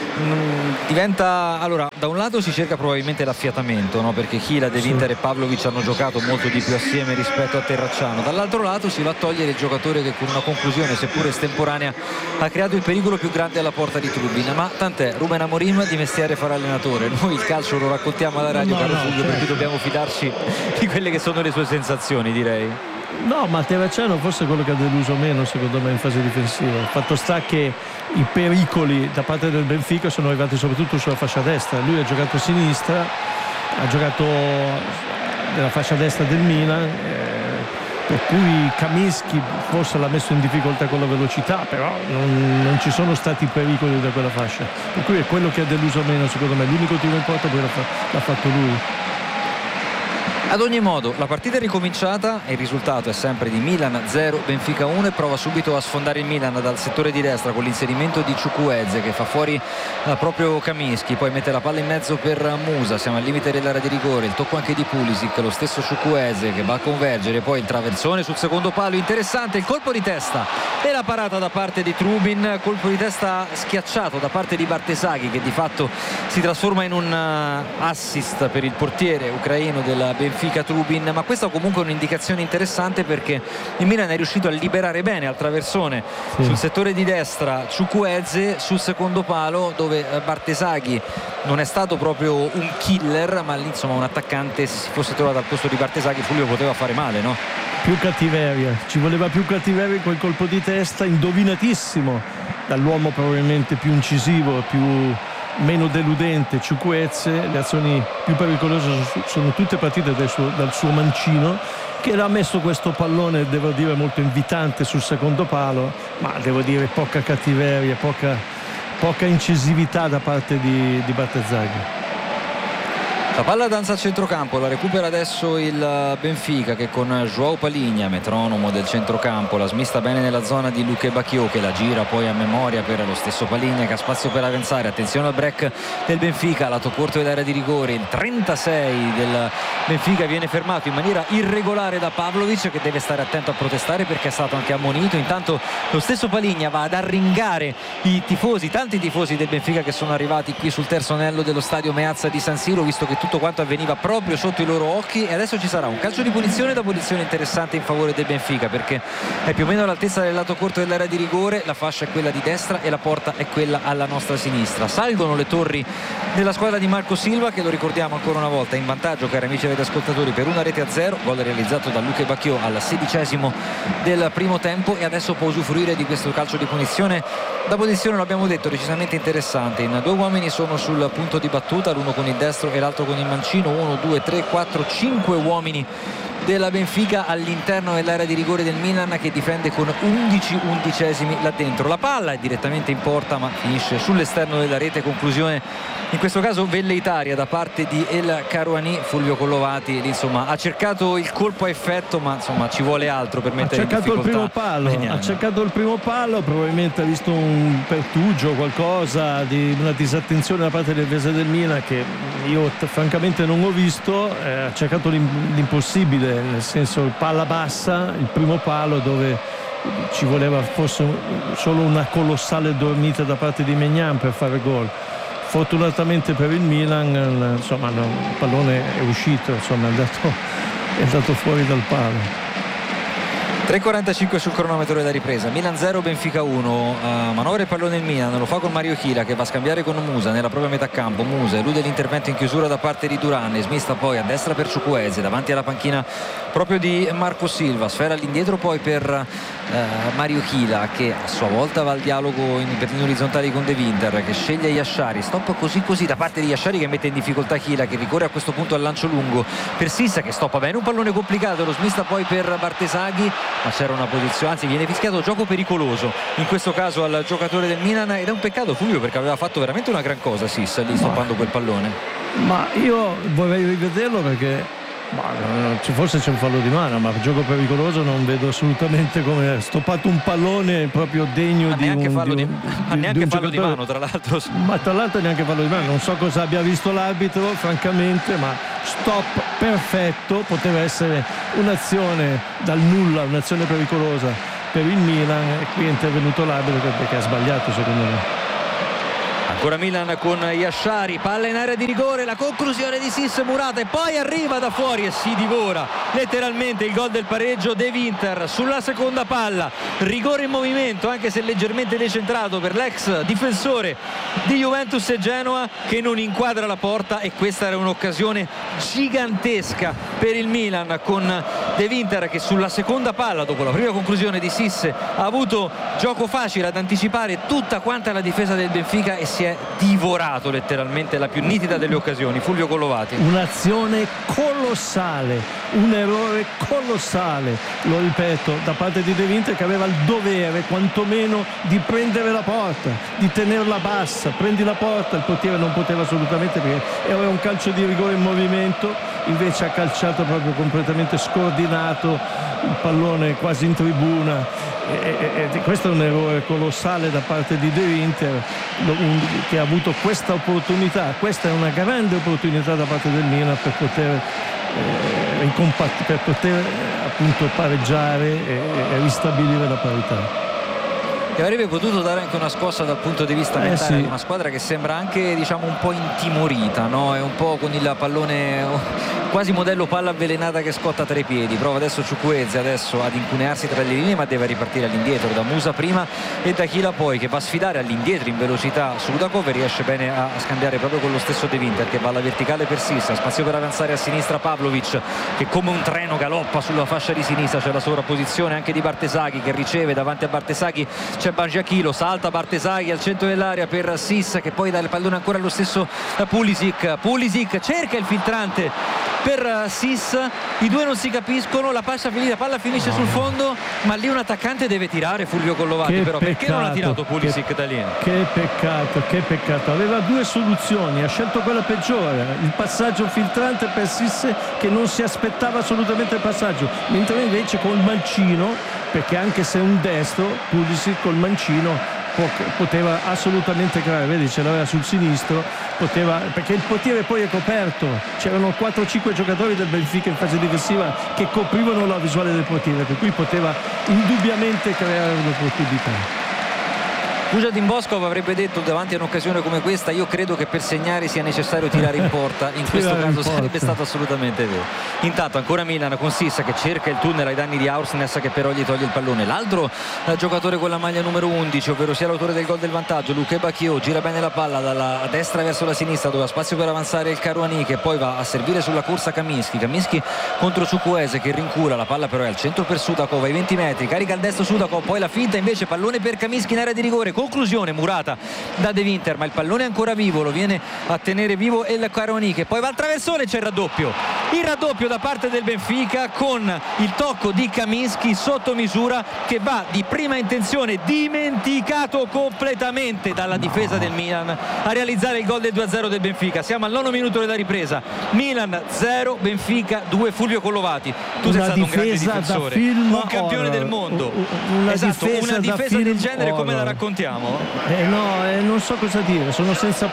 diventa, allora, da un lato si cerca probabilmente l'affiatamento, no? Perché Chila, De Winter e Pavlovic hanno giocato molto di più assieme rispetto a Terracciano. Dall'altro lato si va a togliere il giocatore che con una conclusione seppure estemporanea ha creato il pericolo più grande alla porta di Trubin, ma tant'è, Ruben Amorim di mestiere fa l'allenatore, noi il calcio lo raccontiamo alla radio, caro Fulvio, per cui dobbiamo fidarci di quelle che sono le sue sensazioni, direi. No, ma Terracciano forse è quello che ha deluso meno secondo me in fase difensiva. Il fatto sta che i pericoli da parte del Benfica sono arrivati soprattutto sulla fascia destra. Lui ha giocato a sinistra, ha giocato nella fascia destra del Milan, per cui Kamiński forse l'ha messo in difficoltà con la velocità, però non ci sono stati pericoli da quella fascia, per cui è quello che ha deluso meno secondo me. L'unico tiro in porta poi l'ha fatto lui. Ad ogni modo la partita è ricominciata e il risultato è sempre di Milan 0 Benfica 1 e prova subito a sfondare il Milan dal settore di destra con l'inserimento di Chukwueze che fa fuori proprio Kamiński, poi mette la palla in mezzo per Musa, siamo al limite dell'area di rigore, il tocco anche di Pulisic, lo stesso Chukwueze che va a convergere, poi il traversone sul secondo palo, interessante il colpo di testa e la parata da parte di Trubin, colpo di testa schiacciato da parte di Bartesaghi che di fatto si trasforma in un assist per il portiere ucraino del Benfica Trubin, ma questa comunque è un'indicazione interessante perché il Milan è riuscito a liberare bene al traversone sul settore di destra Chukwueze sul secondo palo, dove Bartesaghi non è stato proprio un killer, ma lì insomma un attaccante, se si fosse trovato al posto di Bartesaghi Fulvio poteva fare male, no? Più cattiveria, ci voleva più cattiveria in quel colpo di testa indovinatissimo dall'uomo probabilmente più incisivo, meno deludente Chukwueze. Le azioni più pericolose sono tutte partite dal suo mancino, che ha messo questo pallone, devo dire, molto invitante sul secondo palo, ma devo dire poca cattiveria, poca incisività da parte di Bartesaghi. La palla danza a centrocampo, la recupera adesso il Benfica che con João Palhinha, metronomo del centrocampo, la smista bene nella zona di Luque Bacchio che la gira poi a memoria per lo stesso Palhinha che ha spazio per avanzare. Attenzione al break del Benfica, lato corto dell'area di rigore, il 36 del Benfica viene fermato in maniera irregolare da Pavlovic che deve stare attento a protestare perché è stato anche ammonito. Intanto lo stesso Palhinha va ad arringare i tifosi, tanti tifosi del Benfica che sono arrivati qui sul terzo anello dello stadio Meazza di San Siro, visto che tutto quanto avveniva proprio sotto i loro occhi. E adesso ci sarà un calcio di punizione interessante in favore del Benfica perché è più o meno all'altezza del lato corto dell'area di rigore, la fascia è quella di destra e la porta è quella alla nostra sinistra. Salgono le torri della squadra di Marco Silva che, lo ricordiamo ancora una volta, in vantaggio, cari amici ed ascoltatori, per 1-0, gol realizzato da Luque Bacchio al 16° del primo tempo, e adesso può usufruire di questo calcio di punizione da posizione, l'abbiamo detto, decisamente interessante. In 2 uomini sono sul punto di battuta, l'uno con il destro e l'altro con il mancino, 1, 2, 3, 4, 5 uomini della Benfica all'interno dell'area di rigore del Milan che difende con 11 undicesimi là dentro. La palla è direttamente in porta ma finisce sull'esterno della rete, conclusione in questo caso velleitaria da parte di El Karouani. Fulvio Collovati lì, insomma, ha cercato il colpo a effetto, ma insomma ci vuole altro per mettere in difficoltà. Ha cercato il primo palo, probabilmente ha visto un pertugio, qualcosa di una disattenzione da parte del difesa del Milan che io francamente non ho visto. Ha cercato l'impossibile, nel senso palla bassa, il primo palo dove ci voleva forse solo una colossale dormita da parte di Maignan per fare gol. Fortunatamente per il Milan insomma il pallone è uscito, insomma è andato fuori dal palo. 3:45 sul cronometro della ripresa. Milan 0, Benfica 1. Manovra il pallone il Milan, lo fa con Mario Chila che va a scambiare con Musa nella propria metà campo. Musa elude l'intervento in chiusura da parte di Duran, smista poi a destra per Chukwueze, davanti alla panchina proprio di Marco Silva, sfera all'indietro poi per Mario Chila che a sua volta va al dialogo in orizzontali con De Winter, che sceglie Yashari, stop così da parte di Yashari che mette in difficoltà Chila, che ricorre a questo punto al lancio lungo per Sissa che stoppa bene un pallone complicato, lo smista poi per Bartesaghi, ma c'era una posizione, anzi viene fischiato gioco pericoloso in questo caso al giocatore del Milan, ed è un peccato, Fulvio, perché aveva fatto veramente una gran cosa Sissa lì stoppando quel pallone. Ma io vorrei rivederlo perché forse c'è un fallo di mano, ma gioco pericoloso non vedo assolutamente come ha stoppato un pallone proprio degno di un fallo di un fallo di mano, tra l'altro. Ma tra l'altro neanche fallo di mano, non so cosa abbia visto l'arbitro francamente, ma stop perfetto, poteva essere un'azione dal nulla, un'azione pericolosa per il Milan, e qui è intervenuto l'arbitro perché ha sbagliato secondo me. Ancora Milan con Yashari, palla in area di rigore, la conclusione di Sis Murata e poi arriva da fuori e si divora letteralmente il gol del pareggio. De Winter sulla seconda palla, rigore in movimento anche se leggermente decentrato per l'ex difensore di Juventus e Genoa che non inquadra la porta, e questa era un'occasione gigantesca per il Milan con De Winter che sulla seconda palla dopo la prima conclusione di Sis ha avuto gioco facile ad anticipare tutta quanta la difesa del Benfica e si è divorato letteralmente la più nitida delle occasioni. Fulvio Collovati. Un'azione colossale, un errore colossale, lo ripeto, da parte di De Winter, che aveva il dovere quantomeno di prendere la porta, di tenerla bassa. Prendi la porta, il portiere non poteva assolutamente perché aveva un calcio di rigore in movimento, invece ha calciato proprio completamente scordinato il pallone quasi in tribuna, e questo è un errore colossale da parte di De Winter che ha avuto questa opportunità. Questa è una grande opportunità da parte del Milan per poter appunto pareggiare e ristabilire la parità. E avrebbe potuto dare anche una scossa dal punto di vista mentale, una squadra che sembra anche un po' intimorita, no? È un po' con il pallone quasi modello palla avvelenata che scotta tra i piedi. Prova adesso Chukwueze ad incunearsi tra le linee, ma deve ripartire all'indietro da Musa prima e da Chila poi, che va a sfidare all'indietro in velocità Sudakov e riesce bene a scambiare proprio con lo stesso De Winter che va alla verticale per Sissa, spazio per avanzare a sinistra Pavlovic che come un treno galoppa sulla fascia di sinistra, c'è la sovrapposizione anche di Bartesaghi che riceve, davanti a Bartesaghi c'è Bangiachilo, salta Bartesaghi al centro dell'area per Sissa che poi dà il pallone ancora allo stesso Pulisic cerca il filtrante per Sis, i due non si capiscono, la palla finisce sul fondo, ma lì un attaccante deve tirare, Fulvio Collovati, però perché non ha tirato Pulisic da lì? Che peccato, aveva due soluzioni, ha scelto quella peggiore, il passaggio filtrante per Sis che non si aspettava assolutamente il passaggio, mentre invece col mancino, perché anche se è un destro, Pulisic col mancino poteva assolutamente creare, vedi ce l'aveva sul sinistro, perché il portiere poi è coperto, c'erano 4-5 giocatori del Benfica in fase difensiva che coprivano la visuale del portiere, per cui poteva indubbiamente creare un'opportunità. Kujadin Boskov avrebbe detto davanti a un'occasione come questa: io credo che per segnare sia necessario tirare in porta, in questo caso sarebbe stato assolutamente vero. Intanto ancora Milan con Sissa che cerca il tunnel ai danni di Aursnes che però gli toglie il pallone. L'altro giocatore con la maglia numero 11, ovvero sia l'autore del gol del vantaggio, Luque Bacchio, gira bene la palla dalla destra verso la sinistra dove ha spazio per avanzare il Caruani che poi va a servire sulla corsa Kaminsky contro Chukwueze che rincura, la palla però è al centro per Sudakov ai 20 metri, carica al destro Sudakov, poi la finta invece, pallone per Kaminsky in area di rigore, conclusione murata da De Winter, ma il pallone è ancora vivo, lo viene a tenere vivo il Caruani che poi va al traversone, c'è il raddoppio da parte del Benfica con il tocco di Kaminsky sotto misura che va di prima intenzione dimenticato completamente dalla difesa del Milan a realizzare il gol del 2-0 del Benfica. Siamo al 9 minuto della ripresa, Milan 0 Benfica 2. Fulvio Collovati, tu sei stato un grande difensore, un campione del mondo, una difesa del genere come la raccontiamo? Non so cosa dire, sono senza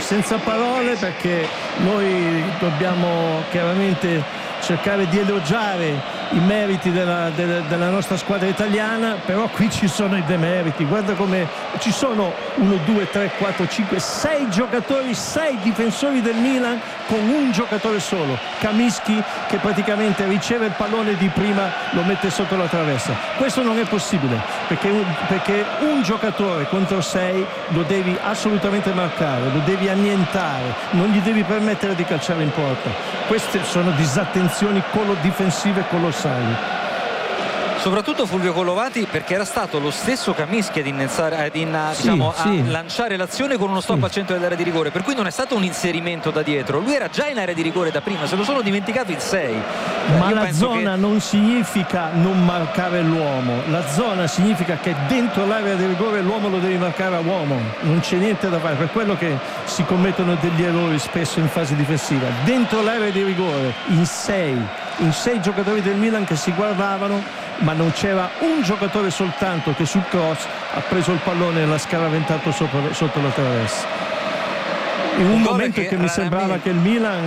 parole perché noi dobbiamo chiaramente cercare di elogiare i meriti della nostra squadra italiana, però qui ci sono i demeriti. Guarda come ci sono 1, 2, 3, 4, 5, 6 giocatori, 6 difensori del Milan con un giocatore solo, Kamiński, che praticamente riceve il pallone di prima, lo mette sotto la traversa. Questo non è possibile, perché un giocatore contro 6 lo devi assolutamente marcare, lo devi annientare, non gli devi permettere di calciare in porta. Queste sono disattenzioni difensive colossali. Soprattutto Fulvio Collovati, perché era stato lo stesso Kamiński a lanciare l'azione con uno stop al centro dell'area di rigore, per cui non è stato un inserimento da dietro, lui era già in area di rigore da prima, se lo sono dimenticato in 6. Ma la zona non significa non marcare l'uomo, la zona significa che dentro l'area di rigore l'uomo lo devi marcare a uomo, non c'è niente da fare, per quello che si commettono degli errori spesso in fase difensiva. Dentro l'area di rigore in 6 giocatori del Milan che si guardavano, ma non c'era un giocatore soltanto che sul cross ha preso il pallone e l'ha scaraventato sotto la traversa. In un momento che mi sembrava che il Milan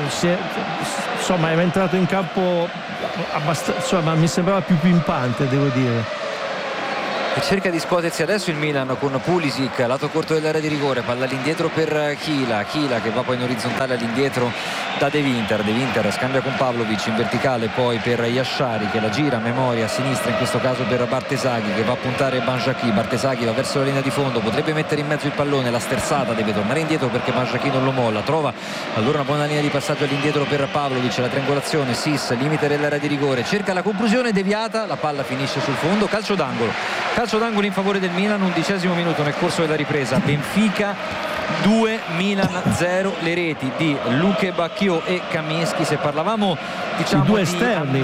era entrato in campo abbastanza, mi sembrava più pimpante, devo dire. E cerca di scuotersi adesso il Milan con Pulisic, lato corto dell'area di rigore, palla all'indietro per Chila che va poi in orizzontale all'indietro da De Winter scambia con Pavlovic in verticale, poi per Yashari che la gira a memoria a sinistra, in questo caso per Bartesaghi che va a puntare Banjaki. Bartesaghi va verso la linea di fondo, potrebbe mettere in mezzo il pallone, la sterzata, deve tornare indietro perché Banjaki non lo molla, trova allora una buona linea di passaggio all'indietro per Pavlovic, la triangolazione, Sis, limite dell'area di rigore, cerca la conclusione deviata, la palla finisce sul fondo, calcio d'angolo in favore del Milan, 11° minuto nel corso della ripresa. Benfica 2, Milan 0, le reti di Luque Bacchio e Kamiński. Se parlavamo i due esterni,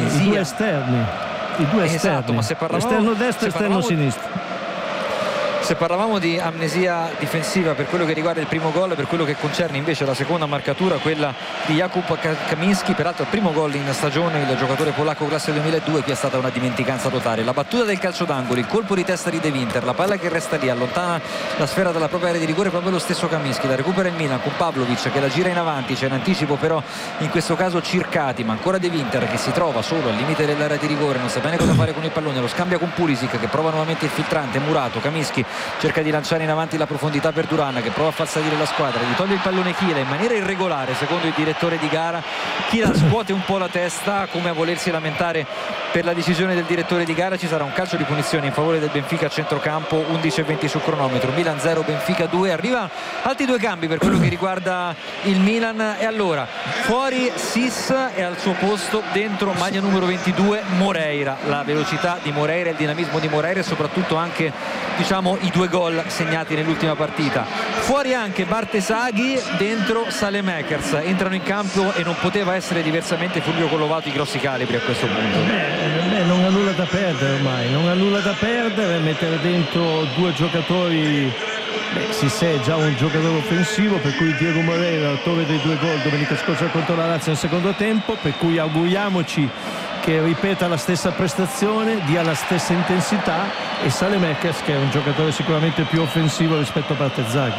esatto, ma se parlavamo esterno destro e esterno sinistro. Se parlavamo di amnesia difensiva per quello che riguarda il primo gol, per quello che concerne invece la seconda marcatura, quella di Jakub Kamiński, peraltro il primo gol in stagione, il giocatore polacco classe 2002, qui è stata una dimenticanza totale. La battuta del calcio d'angolo, il colpo di testa di De Winter, la palla che resta lì, allontana la sfera dalla propria area di rigore, proprio lo stesso Kamiński, la recupera il Milan con Pavlovic che la gira in avanti, c'è in anticipo però in questo caso Circati, ma ancora De Winter che si trova solo al limite dell'area di rigore, non sa bene cosa fare con il pallone, lo scambia con Pulisic che prova nuovamente il filtrante, Murato, Kamiński cerca di lanciare in avanti la profondità per Duran che prova a far salire la squadra, gli toglie il pallone Chila in maniera irregolare secondo il direttore di gara. Chila scuote un po' la testa come a volersi lamentare per la decisione del direttore di gara. Ci sarà un calcio di punizione in favore del Benfica a centrocampo, 11:20 sul cronometro, Milan 0 Benfica 2. Arriva altri due cambi per quello che riguarda il Milan e allora fuori Sis e al suo posto dentro maglia numero 22 Moreira. La velocità di Moreira, il dinamismo di Moreira e soprattutto anche i due gol segnati nell'ultima partita. Fuori anche Bartesaghi, dentro Saelemaekers. Entrano in campo e non poteva essere diversamente Fulvio Collovati, grossi calibri a questo punto. Non ha nulla da perdere ormai, non ha nulla da perdere, mettere dentro due giocatori. Sissé è già un giocatore offensivo, per cui Diego Moreira, autore dei due gol domenica scorsa contro la Lazio nel secondo tempo, per cui auguriamoci che ripeta la stessa prestazione, dia la stessa intensità, e Saelemaekers che è un giocatore sicuramente più offensivo rispetto a Bartesaghi.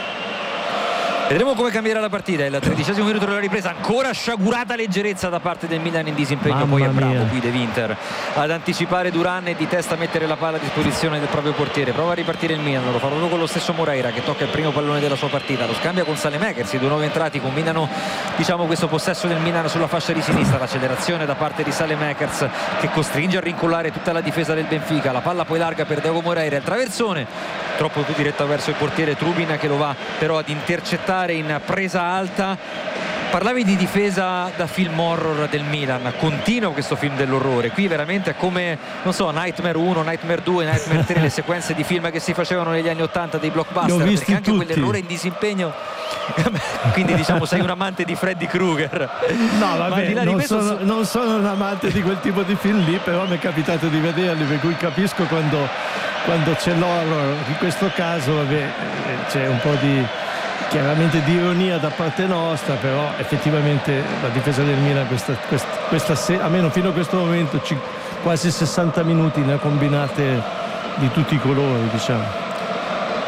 Vedremo come cambierà la partita. Il 13° minuto della ripresa, ancora sciagurata leggerezza da parte del Milan in disimpegno. Poi è bravo qui De Winter ad anticipare Duran e di testa mettere la palla a disposizione del proprio portiere. Prova a ripartire il Milan, lo fa proprio con lo stesso Moreira che tocca il primo pallone della sua partita, lo scambia con Saelemaekers, i due nuovi entrati combinano questo possesso del Milan sulla fascia di sinistra, l'accelerazione da parte di Saelemaekers che costringe a rincolare tutta la difesa del Benfica, la palla poi larga per Diego Moreira, il traversone troppo più diretta verso il portiere Trubin che lo va però ad intercettare in presa alta. Parlavi di difesa da film horror del Milan, continua questo film dell'orrore, qui veramente è come, non so, Nightmare 1, Nightmare 2, Nightmare 3, le sequenze di film che si facevano negli anni 80 dei blockbuster, perché anche tutti. Quell'errore in disimpegno quindi sei un amante di Freddy Krueger. No vabbè, non sono un amante di quel tipo di film lì, però mi è capitato di vederli, per cui capisco quando c'è l'horror. In questo caso c'è un po' chiaramente di ironia da parte nostra, però effettivamente la difesa del Milan almeno fino a questo momento quasi 60 minuti ne ha combinate di tutti i colori,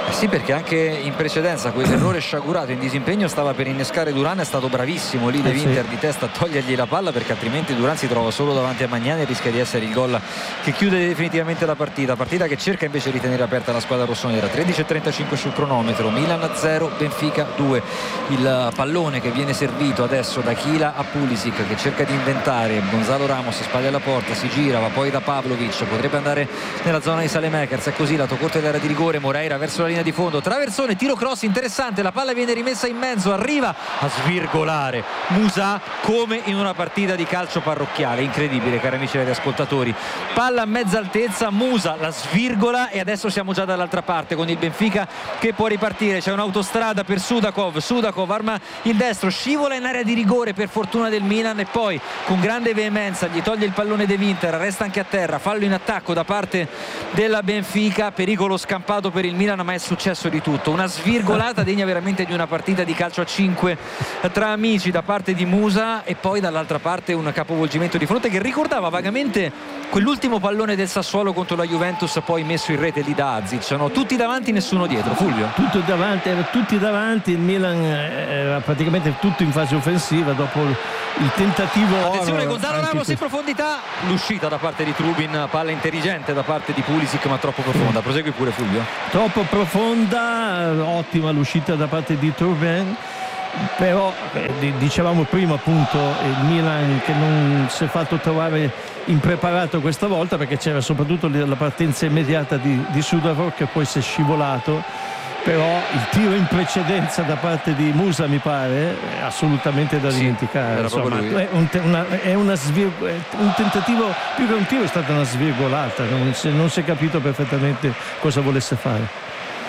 Sì, perché anche in precedenza quell'errore sciagurato in disimpegno stava per innescare Duran, è stato bravissimo lì De Winter di testa a togliergli la palla, perché altrimenti Duran si trova solo davanti a Magnani e rischia di essere il gol che chiude definitivamente la partita che cerca invece di tenere aperta la squadra rossonera. 13:35 sul cronometro, Milan 0 Benfica 2. Il pallone che viene servito adesso da Chila a Pulisic, che cerca di inventare. Gonzalo Ramos spalla alla porta, si gira, va poi da Pavlovic, potrebbe andare nella zona di Saelemaekers, è così, lato corto dell'area di rigore, Moreira verso la linea di fondo, traversone, tiro cross interessante, la palla viene rimessa in mezzo, arriva a svirgolare Musà come in una partita di calcio parrocchiale, incredibile cari amici e ascoltatori, palla a mezza altezza, Musà la svirgola e adesso siamo già dall'altra parte con il Benfica che può ripartire, c'è un'autostrada per Sudakov arma il destro, scivola in area di rigore per fortuna del Milan e poi con grande veemenza gli toglie il pallone De Winter, resta anche a terra, fallo in attacco da parte della Benfica, pericolo scampato per il Milan, ma è successo di tutto, una svirgolata degna veramente di una partita di calcio a 5 tra amici da parte di Musà e poi dall'altra parte un capovolgimento di fronte che ricordava vagamente quell'ultimo pallone del Sassuolo contro la Juventus poi messo in rete lì da Azic, no? Tutti davanti, nessuno dietro. Fulvio? Tutti davanti, il Milan era praticamente tutto in fase offensiva dopo il tentativo. Attenzione, Gonzalo Ramos in profondità, l'uscita da parte di Trubin, palla intelligente da parte di Pulisic ma troppo profonda. Prosegui pure Fulvio. Troppo profonda, ottima l'uscita da parte di Trubin, però dicevamo prima appunto il Milan che non si è fatto trovare impreparato questa volta, perché c'era soprattutto la partenza immediata di Sudakov che poi si è scivolato, però il tiro in precedenza da parte di Musà mi pare è assolutamente da dimenticare, insomma, è un tentativo, più che un tiro è stata una svirgolata, non si è capito perfettamente cosa volesse fare.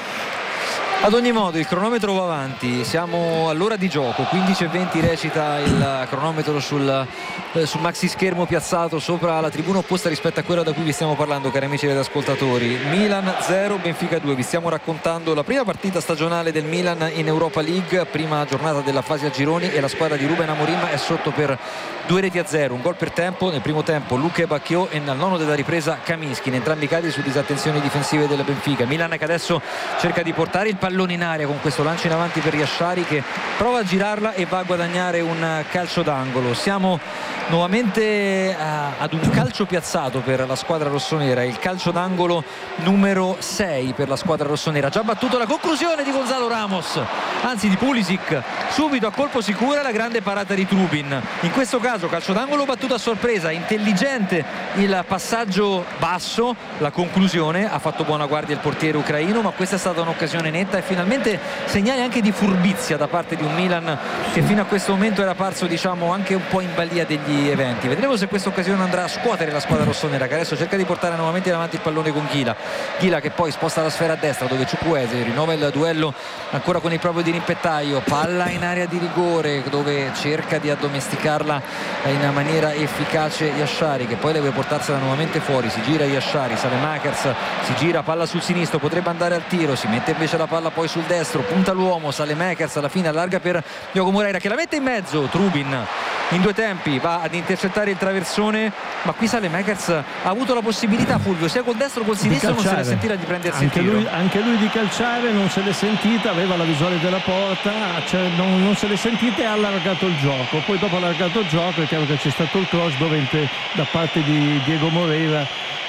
Ad ogni modo il cronometro va avanti, siamo all'ora di gioco, 15:20 recita il cronometro sul maxi schermo piazzato sopra la tribuna opposta rispetto a quella da cui vi stiamo parlando, cari amici ed ascoltatori. Milan 0 Benfica 2, vi stiamo raccontando la prima partita stagionale del Milan in Europa League, prima giornata della fase a gironi e la squadra di Ruben Amorim è sotto per 2-0, un gol per tempo, nel primo tempo Luque Bacchio e nel nono della ripresa Kaminsky, in entrambi i casi su disattenzioni difensive della Benfica. Milan che adesso cerca di portare il pallone in aria con questo lancio in avanti per Yashari che prova a girarla e va a guadagnare un calcio d'angolo. Siamo nuovamente ad un calcio piazzato per la squadra rossonera, il calcio d'angolo numero 6 per la squadra rossonera, già battuto la conclusione di Gonzalo Ramos, anzi di Pulisic, subito a colpo sicuro la grande parata di Trubin, in questo caso calcio d'angolo battuto a sorpresa, intelligente il passaggio basso, la conclusione, ha fatto buona guardia il portiere ucraino, ma questa è stata un'occasione netta e finalmente segnale anche di furbizia da parte di un Milan che fino a questo momento era parso diciamo anche un po' in balia degli eventi. Vedremo se questa occasione andrà a scuotere la squadra rossonera che adesso cerca di portare nuovamente davanti il pallone con Ghila che poi sposta la sfera a destra dove Chukwueze rinnova il duello ancora con il proprio dirimpettaio, palla in area di rigore dove cerca di addomesticarla in maniera efficace Yashari che poi deve portarsela nuovamente fuori, si gira Yashari, Saelemaekers si gira, palla sul sinistro, potrebbe andare al tiro, si mette invece la palla poi sul destro, punta l'uomo, Saelemaekers alla fine allarga per Diogo Moreira che la mette in mezzo, Trubin in due tempi va ad intercettare il traversone, ma qui Saelemaekers ha avuto la possibilità, Fulvio, sia col destro che col sinistro non se l'è sentita di prendersi il tiro. Anche lui di calciare non se l'è sentita, aveva la visuale della porta, cioè non se l'è sentita e ha allargato il gioco, poi dopo allargato il gioco è chiaro che c'è stato il cross da parte di Diego Moreira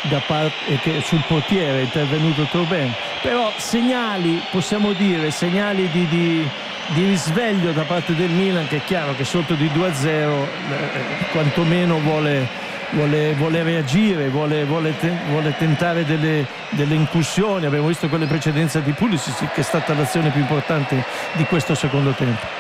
che sul portiere è intervenuto Trubin, però possiamo dire segnali di risveglio da parte del Milan che è chiaro che sotto di 2-0 quantomeno vuole reagire, vuole tentare delle incursioni. Abbiamo visto quelle precedenze di Pulisic che è stata l'azione più importante di questo secondo tempo.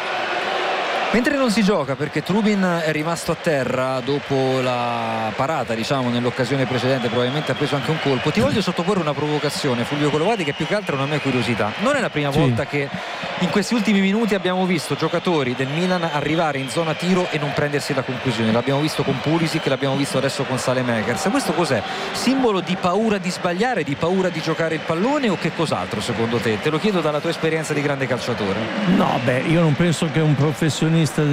Mentre non si gioca perché Trubin è rimasto a terra dopo la parata diciamo nell'occasione precedente, probabilmente ha preso anche un colpo, ti voglio sottoporre una provocazione, Fulvio Colovati, che più che altro è una mia curiosità. Non è la prima volta che in questi ultimi minuti abbiamo visto giocatori del Milan arrivare in zona tiro e non prendersi la conclusione, l'abbiamo visto con Pulisic, l'abbiamo visto adesso con Saelemaekers. Questo cos'è? Simbolo di paura di sbagliare, di paura di giocare il pallone o che cos'altro secondo te? Te lo chiedo dalla tua esperienza di grande calciatore. No, io non penso che un professionista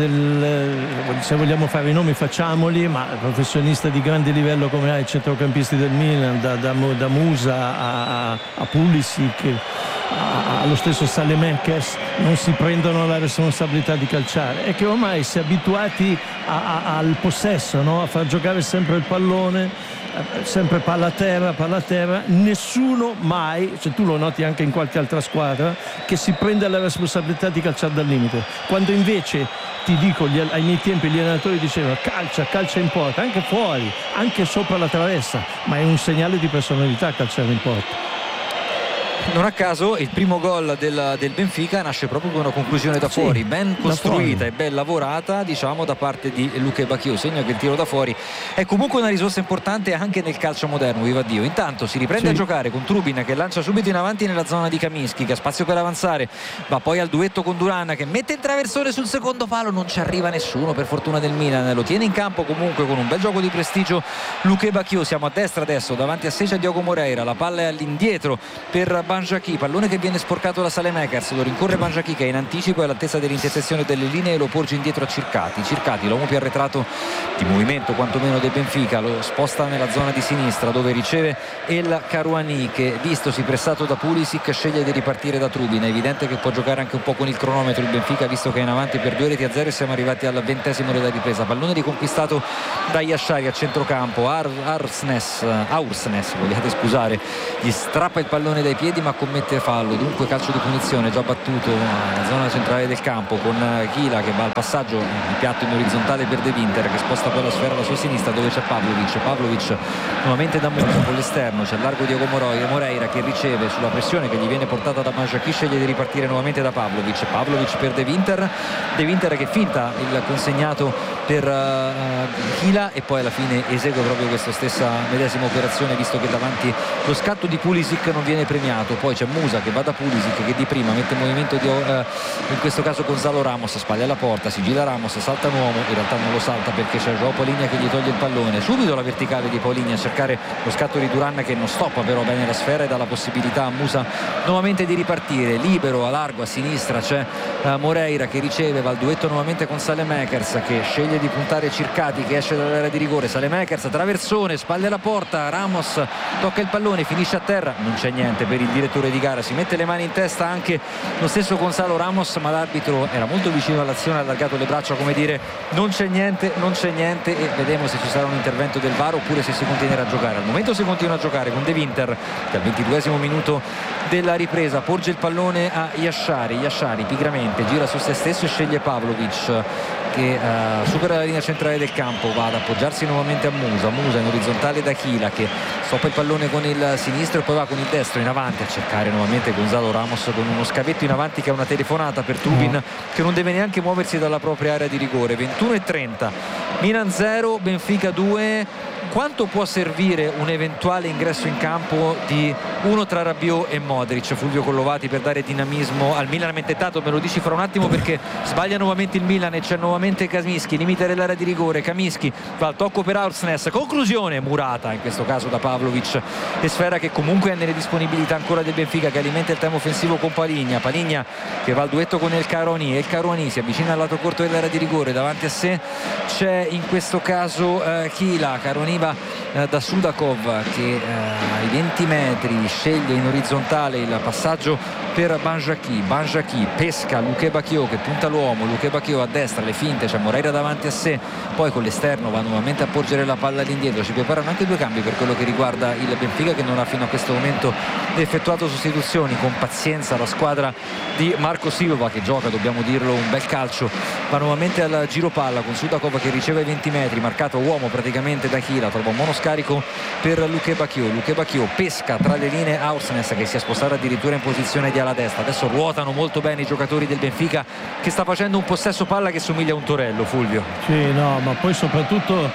se vogliamo fare i nomi facciamoli, ma professionista di grande livello come i centrocampisti del Milan, da Musà a Pulisic, allo stesso Saelemaekers, non si prendono la responsabilità di calciare. È che ormai si è abituati al possesso, no? A far giocare sempre il pallone, sempre palla a terra, nessuno mai, se tu lo noti anche in qualche altra squadra, che si prende la responsabilità di calciare dal limite, quando invece ti dico, ai miei tempi gli allenatori dicevano calcia in porta, anche fuori, anche sopra la traversa, ma è un segnale di personalità calciare in porta. Non a caso il primo gol del Benfica nasce proprio con una conclusione da fuori, ben costruita e ben lavorata, diciamo, da parte di Luke Bacchio. Segna che il tiro da fuori è comunque una risorsa importante anche nel calcio moderno, viva Dio. Intanto si riprende a giocare con Trubin che lancia subito in avanti nella zona di Kaminski, che ha spazio per avanzare, va poi al duetto con Duran che mette in traversone sul secondo palo, non ci arriva nessuno per fortuna del Milan, lo tiene in campo comunque con un bel gioco di prestigio Luke Bacchio. Siamo a destra adesso, davanti a sé c'è Diogo Moreira, la palla è all'indietro per Banjaki, pallone che viene sporcato da Saelemaekers, lo rincorre Banjaki che è in anticipo, è all'altezza dell'intersezione delle linee e lo porge indietro a Circati, l'uomo più arretrato di movimento quantomeno del Benfica, lo sposta nella zona di sinistra dove riceve El Karouani che, vistosi pressato da Pulisic, sceglie di ripartire da Trubin. È evidente che può giocare anche un po' con il cronometro il Benfica, visto che è in avanti per 2-0 e siamo arrivati al 20° della ripresa. Pallone riconquistato da Yashari a centrocampo, Aursnes, vogliate scusare, gli strappa il pallone dai piedi ma commette fallo, dunque calcio di punizione già battuto nella zona centrale del campo con Chila che va al passaggio di piatto in orizzontale per De Winter che sposta poi la sfera alla sua sinistra dove c'è Pavlovic nuovamente da Musa con l'esterno, c'è largo Diogo Moreira che riceve sulla pressione che gli viene portata da Banjaki, sceglie di ripartire nuovamente da Pavlovic per De Winter che finta il consegnato per Chila e poi alla fine esegue proprio questa stessa medesima operazione, visto che davanti lo scatto di Pulisic non viene premiato. Poi c'è Musa che va da Pulisic che di prima mette in movimento in questo caso Gonzalo Ramos, spalla alla porta, si gira Ramos, salta un uomo, in realtà non lo salta perché c'è João Paulinha che gli toglie il pallone, subito la verticale di Paulinha a cercare lo scatto di Duran che non stoppa però bene la sfera e dà la possibilità a Musa nuovamente di ripartire, libero a largo a sinistra c'è Moreira che riceve, va al duetto nuovamente con Saelemaekers che sceglie di puntare Circati che esce dall'area di rigore, Saelemaekers traversone, spalle alla porta, Ramos tocca il pallone, finisce a terra, non c'è niente per il direttore di gara, si mette le mani in testa anche lo stesso Gonzalo Ramos, ma l'arbitro era molto vicino all'azione, ha allargato le braccia come dire non c'è niente e vedremo se ci sarà un intervento del VAR oppure se si continuerà a giocare. Al momento si continua a giocare con De Winter che al 22° minuto della ripresa porge il pallone a Yashari pigramente gira su se stesso e sceglie Pavlovic che supera la linea centrale del campo, va ad appoggiarsi nuovamente a Musa in orizzontale da Chila che stoppa il pallone con il sinistro e poi va con il destro in avanti a cercare nuovamente Gonzalo Ramos con uno scavetto in avanti che è una telefonata per Trubin che non deve neanche muoversi dalla propria area di rigore. 21:30, Milan 0 Benfica 2. Quanto può servire un eventuale ingresso in campo di uno tra Rabiot e Modric, Fulvio Collovati, per dare dinamismo al Milan mentetato? Me lo dici fra un attimo perché sbaglia nuovamente il Milan e c'è nuovamente Kaminski, limite dell'area di rigore, Kaminski va al tocco per Aursnes, conclusione murata in questo caso da Pavlovic e sfera che comunque è nelle disponibilità ancora del Benfica che alimenta il tempo offensivo con Paulinha che va al duetto con El Karouani si avvicina al lato corto dell'area di rigore, davanti a sé c'è in questo caso Chila, Karouani va da Sudakov che ai 20 metri sceglie in orizzontale il passaggio per Banjaki pesca Luke Bacchio che punta l'uomo, Luke Bacchio a destra, le finte, c'è Moreira davanti a sé, poi con l'esterno va nuovamente a porgere la palla all'indietro, ci preparano anche due cambi per quello che riguarda il Benfica che non ha fino a questo momento effettuato sostituzioni. Con pazienza la squadra di Marco Silva che gioca, dobbiamo dirlo, un bel calcio, va nuovamente al giro palla con Sudakov che riceve ai 20 metri, marcato uomo praticamente da Chila, trova un monoscarico per Luke Bacchio pesca tra le linee Aursnes che si è spostato addirittura in posizione di ala destra. Adesso ruotano molto bene i giocatori del Benfica che sta facendo un possesso palla che somiglia a un torello, Fulvio. Sì, no, ma poi soprattutto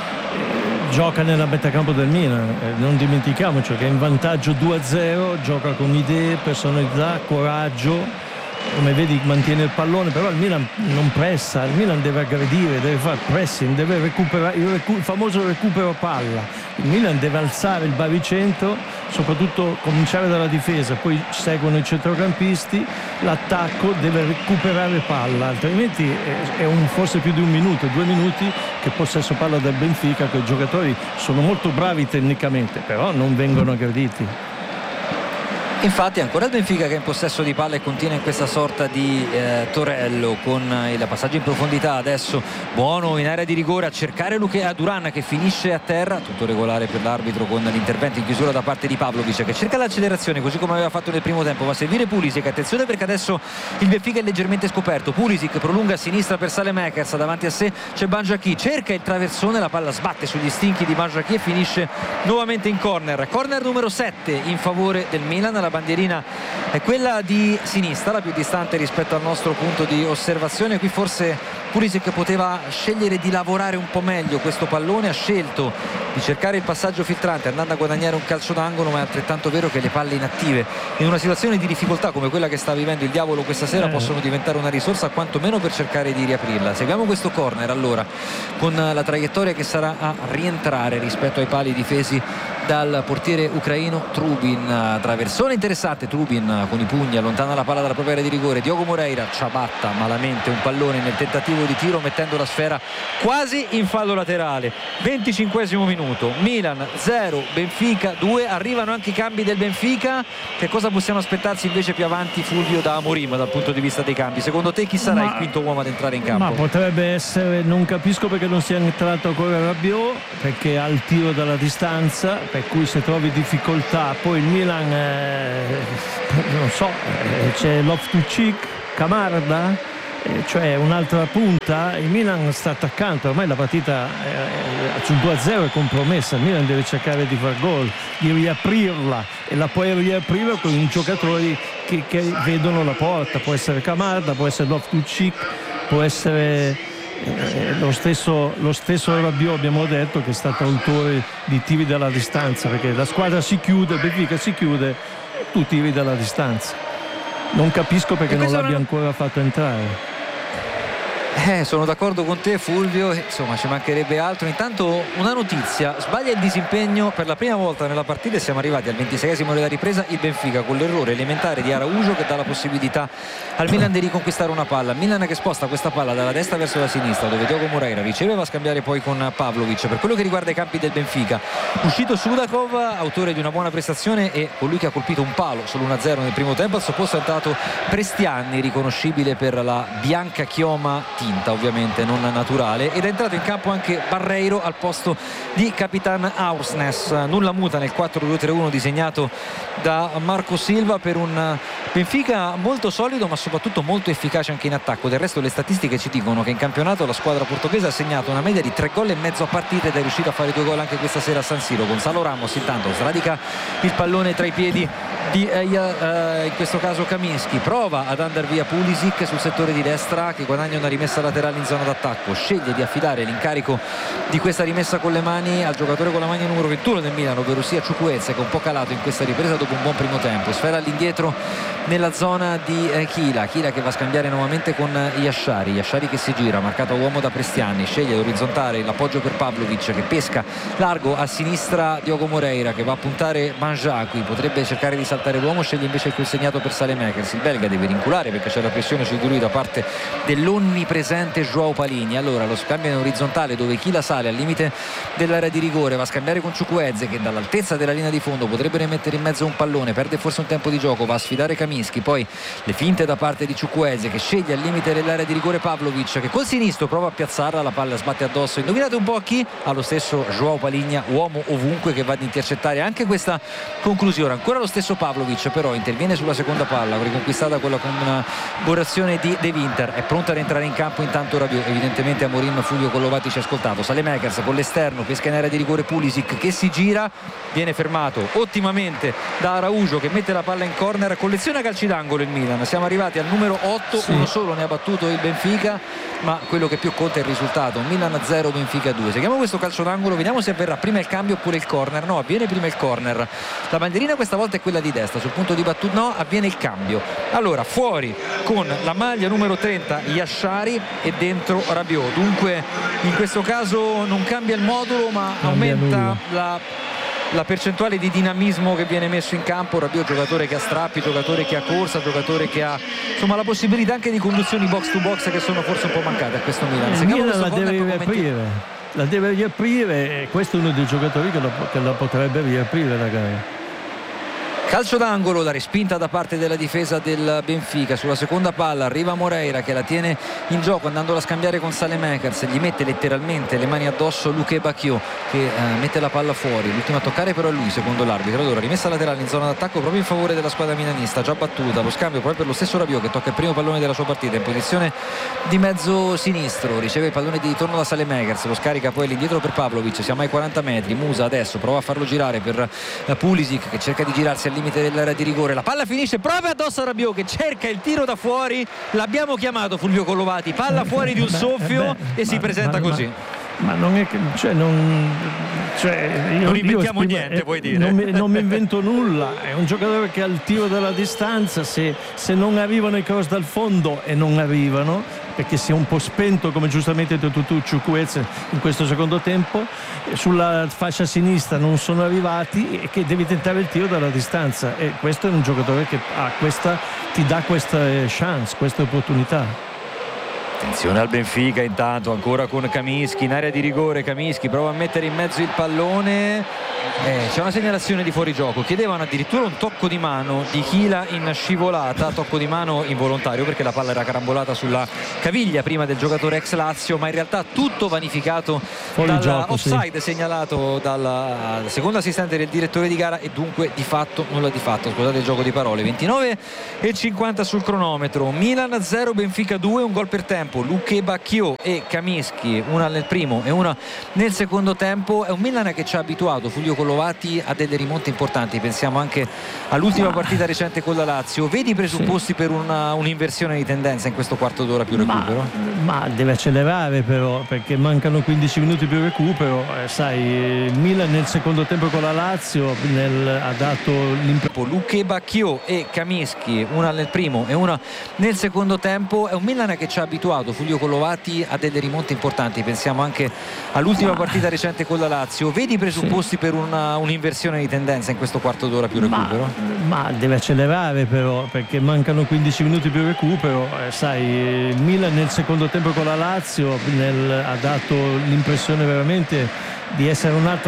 gioca nella metacampo del Milan, non dimentichiamoci che è in vantaggio 2-0, gioca con idee, personalità, coraggio, come vedi mantiene il pallone, però il Milan non pressa, il Milan deve aggredire, deve fare pressing, deve recuperare il famoso recupero palla, il Milan deve alzare il baricentro, soprattutto cominciare dalla difesa, poi seguono i centrocampisti, l'attacco deve recuperare palla, altrimenti è forse più di 1 minuto, 2 minuti che possesso palla del Benfica, che i giocatori sono molto bravi tecnicamente, però non vengono aggrediti. Infatti ancora il Benfica che è in possesso di palla e continua in questa sorta di torello con il passaggio in profondità. Adesso buono in area di rigore a cercare Luca Duran che finisce a terra, tutto regolare per l'arbitro con l'intervento in chiusura da parte di Pavlovic che cerca l'accelerazione così come aveva fatto nel primo tempo. Va a servire Pulisic, attenzione perché adesso il Benfica è leggermente scoperto. Pulisic prolunga a sinistra per Saelemaekers, davanti a sé c'è Banjaki, cerca il traversone, la palla sbatte sugli stinchi di Banjaki e finisce nuovamente in corner numero 7 in favore del Milan. La bandierina è quella di sinistra, la più distante rispetto al nostro punto di osservazione. Qui forse Pulisic poteva scegliere di lavorare un po' meglio questo pallone, ha scelto di cercare il passaggio filtrante andando a guadagnare un calcio d'angolo, ma è altrettanto vero che le palle inattive in una situazione di difficoltà come quella che sta vivendo il Diavolo questa sera possono diventare una risorsa quantomeno per cercare di riaprirla. Seguiamo questo corner allora con la traiettoria che sarà a rientrare rispetto ai pali difesi dal portiere ucraino Trubin. Traversone interessante, Trubin con i pugni allontana la palla dalla propria area di rigore. Diogo Moreira ciabatta malamente un pallone nel tentativo di tiro mettendo la sfera quasi in fallo laterale. 25esimo minuto, Milan 0 Benfica 2. Arrivano anche i cambi del Benfica. Che cosa possiamo aspettarsi invece più avanti, Fulvio, da Amorim dal punto di vista dei cambi? Secondo te chi sarà il quinto uomo ad entrare in campo? Ma potrebbe essere, non capisco perché non sia entrato ancora Rabiot, perché ha il tiro dalla distanza, per cui se trovi difficoltà. Poi il Milan non so, c'è Loftus-Cheek, Camarda, cioè un'altra punta. Il Milan sta attaccando, ormai la partita sul 2-0 è compromessa. Il Milan deve cercare di far gol, di riaprirla, e la puoi riaprire con i giocatori che vedono la porta. Può essere Camarda, può essere Loftus-Cheek, può essere lo stesso Rabiot, abbiamo detto, che è stato autore di tiri dalla distanza, perché la squadra si chiude, Benfica si chiude, tu tiri dalla distanza. Non capisco perché non l'abbia ancora fatto entrare. Sono d'accordo con te, Fulvio, insomma ci mancherebbe altro. Intanto una notizia: sbaglia il disimpegno per la prima volta nella partita e siamo arrivati al 26esimo della ripresa il Benfica con l'errore elementare di Araujo che dà la possibilità al Milan di riconquistare una palla. Milan che sposta questa palla dalla destra verso la sinistra dove Diogo Moreira riceve e va a scambiare poi con Pavlovic. Per quello che riguarda i campi del Benfica, uscito Sudakov, autore di una buona prestazione e colui che ha colpito un palo sull'1-0 nel primo tempo. Al suo posto è entrato Prestianni, riconoscibile per la bianca chioma tinta ovviamente, non naturale, ed è entrato in campo anche Barreiro al posto di Capitan Aursnes. Nulla muta nel 4-2-3-1 disegnato da Marco Silva per un Benfica molto solido ma soprattutto molto efficace anche in attacco. Del resto le statistiche ci dicono che in campionato la squadra portoghese ha segnato una media di 3 gol e mezzo a partita ed è riuscita a fare 2 gol anche questa sera a San Siro. Gonzalo Ramos intanto sradica il pallone tra i piedi di in questo caso Kaminski, prova ad andare via Pulisic sul settore di destra che guadagna una rimessa laterale in zona d'attacco, sceglie di affidare l'incarico di questa rimessa con le mani al giocatore con la maglia numero 21 del Milan, ovvero sia Chukwueze, che è un po' calato in questa ripresa dopo un buon primo tempo. Sfera all'indietro nella zona di Chila che va a scambiare nuovamente con Yashari che si gira, marcato a uomo da Prestianni, sceglie l'orizzontale, l'appoggio per Pavlovic che pesca largo a sinistra. Diogo Moreira che va a puntare Banjaki, potrebbe cercare di saltare l'uomo, sceglie invece il segnato per Saelemaekers. Il belga deve rinculare perché c'è la pressione su di lui da parte dell'onnipresente João Palhinha. Allora lo scambio in orizzontale dove Chila sale al limite dell'area di rigore, va a scambiare con Chukwueze che dall'altezza della linea di fondo potrebbe rimettere in mezzo un pallone, perde forse un tempo di gioco, va a sfidare Kaminski, poi le finte da parte di Chukwueze che sceglie al limite dell'area di rigore Pavlovic che col sinistro prova a piazzarla, la palla sbatte addosso, indovinate un po' a chi? Allo stesso João Palhinha, uomo ovunque, che va ad intercettare anche questa conclusione. Ancora lo stesso Pavlovic però interviene sulla seconda palla riconquistata, quella con una borrazione di De Winter, è pronta ad entrare in campo intanto Rabiot. Evidentemente Amorim, Fulvio Collovati ci ha ascoltato. Saelemaekers con l'esterno, pesca in area di rigore Pulisic che si gira, viene fermato ottimamente da Araujo che mette la palla in corner. Colleziona calci d'angolo il Milan, siamo arrivati al numero 8, sì. Uno solo ne ha battuto il Benfica, ma quello che più conta è il risultato. Milan 0 Benfica 2. Seguiamo questo calcio d'angolo, vediamo se avverrà prima il cambio oppure il corner. No, avviene prima il corner, la bandierina questa volta è quella di destra sul punto di battuta. No, avviene il cambio. Allora fuori con la maglia numero 30 Yashari e dentro Rabiot. Dunque in questo caso non cambia il modulo ma aumenta la percentuale di dinamismo che viene messo in campo. Rabiot, giocatore che ha strappi, giocatore che ha corsa, giocatore che ha insomma la possibilità anche di conduzioni box to box che sono forse un po' mancate a questo Milan. Il Milan la deve riaprire e questo è uno dei giocatori che la potrebbe riaprire la gara. Calcio d'angolo, la respinta da parte della difesa del Benfica. Sulla seconda palla arriva Moreira che la tiene in gioco andandola a scambiare con Saelemaekers, gli mette letteralmente le mani addosso Luque Bacchio che mette la palla fuori, l'ultima a toccare però è lui secondo l'arbitro. Allora rimessa laterale in zona d'attacco proprio in favore della squadra milanista, già battuta, lo scambio proprio per lo stesso Rabiot che tocca il primo pallone della sua partita in posizione di mezzo sinistro, riceve il pallone di ritorno da Saelemaekers, lo scarica poi all'indietro per Pavlovic, siamo ai 40 metri, Musa adesso prova a farlo girare per Pulisic che cerca di girarsi al limite dell'area di rigore, la palla finisce proprio addosso a Rabiot che cerca il tiro da fuori, l'abbiamo chiamato Fulvio Collovati, palla fuori di un soffio e si presenta così. Ma non è che non inventiamo niente, puoi dire. Non mi invento nulla, è un giocatore che al tiro dalla distanza se non arrivano i cross dal fondo, e non arrivano perché si è un po' spento, come giustamente hai detto tu, Chukwueze, in questo secondo tempo, sulla fascia sinistra non sono arrivati e che devi tentare il tiro dalla distanza, e questo è un giocatore che ti dà questa chance, questa opportunità. Attenzione al Benfica intanto ancora con Kamiński in area di rigore, Kamiński prova a mettere in mezzo il pallone, c'è una segnalazione di fuorigioco, chiedevano addirittura un tocco di mano di Chila in scivolata, tocco di mano involontario perché la palla era carambolata sulla caviglia prima del giocatore ex Lazio, ma in realtà tutto vanificato dal offside segnalato dal secondo assistente del direttore di gara, e dunque di fatto nulla di fatto, scusate il gioco di parole. 29:50 sul cronometro, Milan 0 Benfica 2, un gol per tempo, Luque Bacchio e Kamiński, una nel primo e una nel secondo tempo. È un Milan che ci ha abituato, Fulvio Collovati, a delle rimonte importanti, pensiamo anche all'ultima partita recente con la Lazio. Vedi i presupposti per un'inversione di tendenza in questo quarto d'ora più recupero? Ma deve accelerare però, perché mancano 15 minuti più recupero, sai, il Milan nel secondo tempo con la Lazio ha dato Luque Bacchio e Kamiński, una nel primo e una nel secondo tempo. È un Milan che ci ha abituato, Fulvio Collovati, a delle rimonte importanti, pensiamo anche all'ultima partita recente con la Lazio. Vedi i presupposti per un'inversione di tendenza in questo quarto d'ora più recupero? Ma deve accelerare però, perché mancano 15 minuti più recupero, sai, il Milan nel secondo tempo con la Lazio ha dato l'impressione veramente di essere un'altra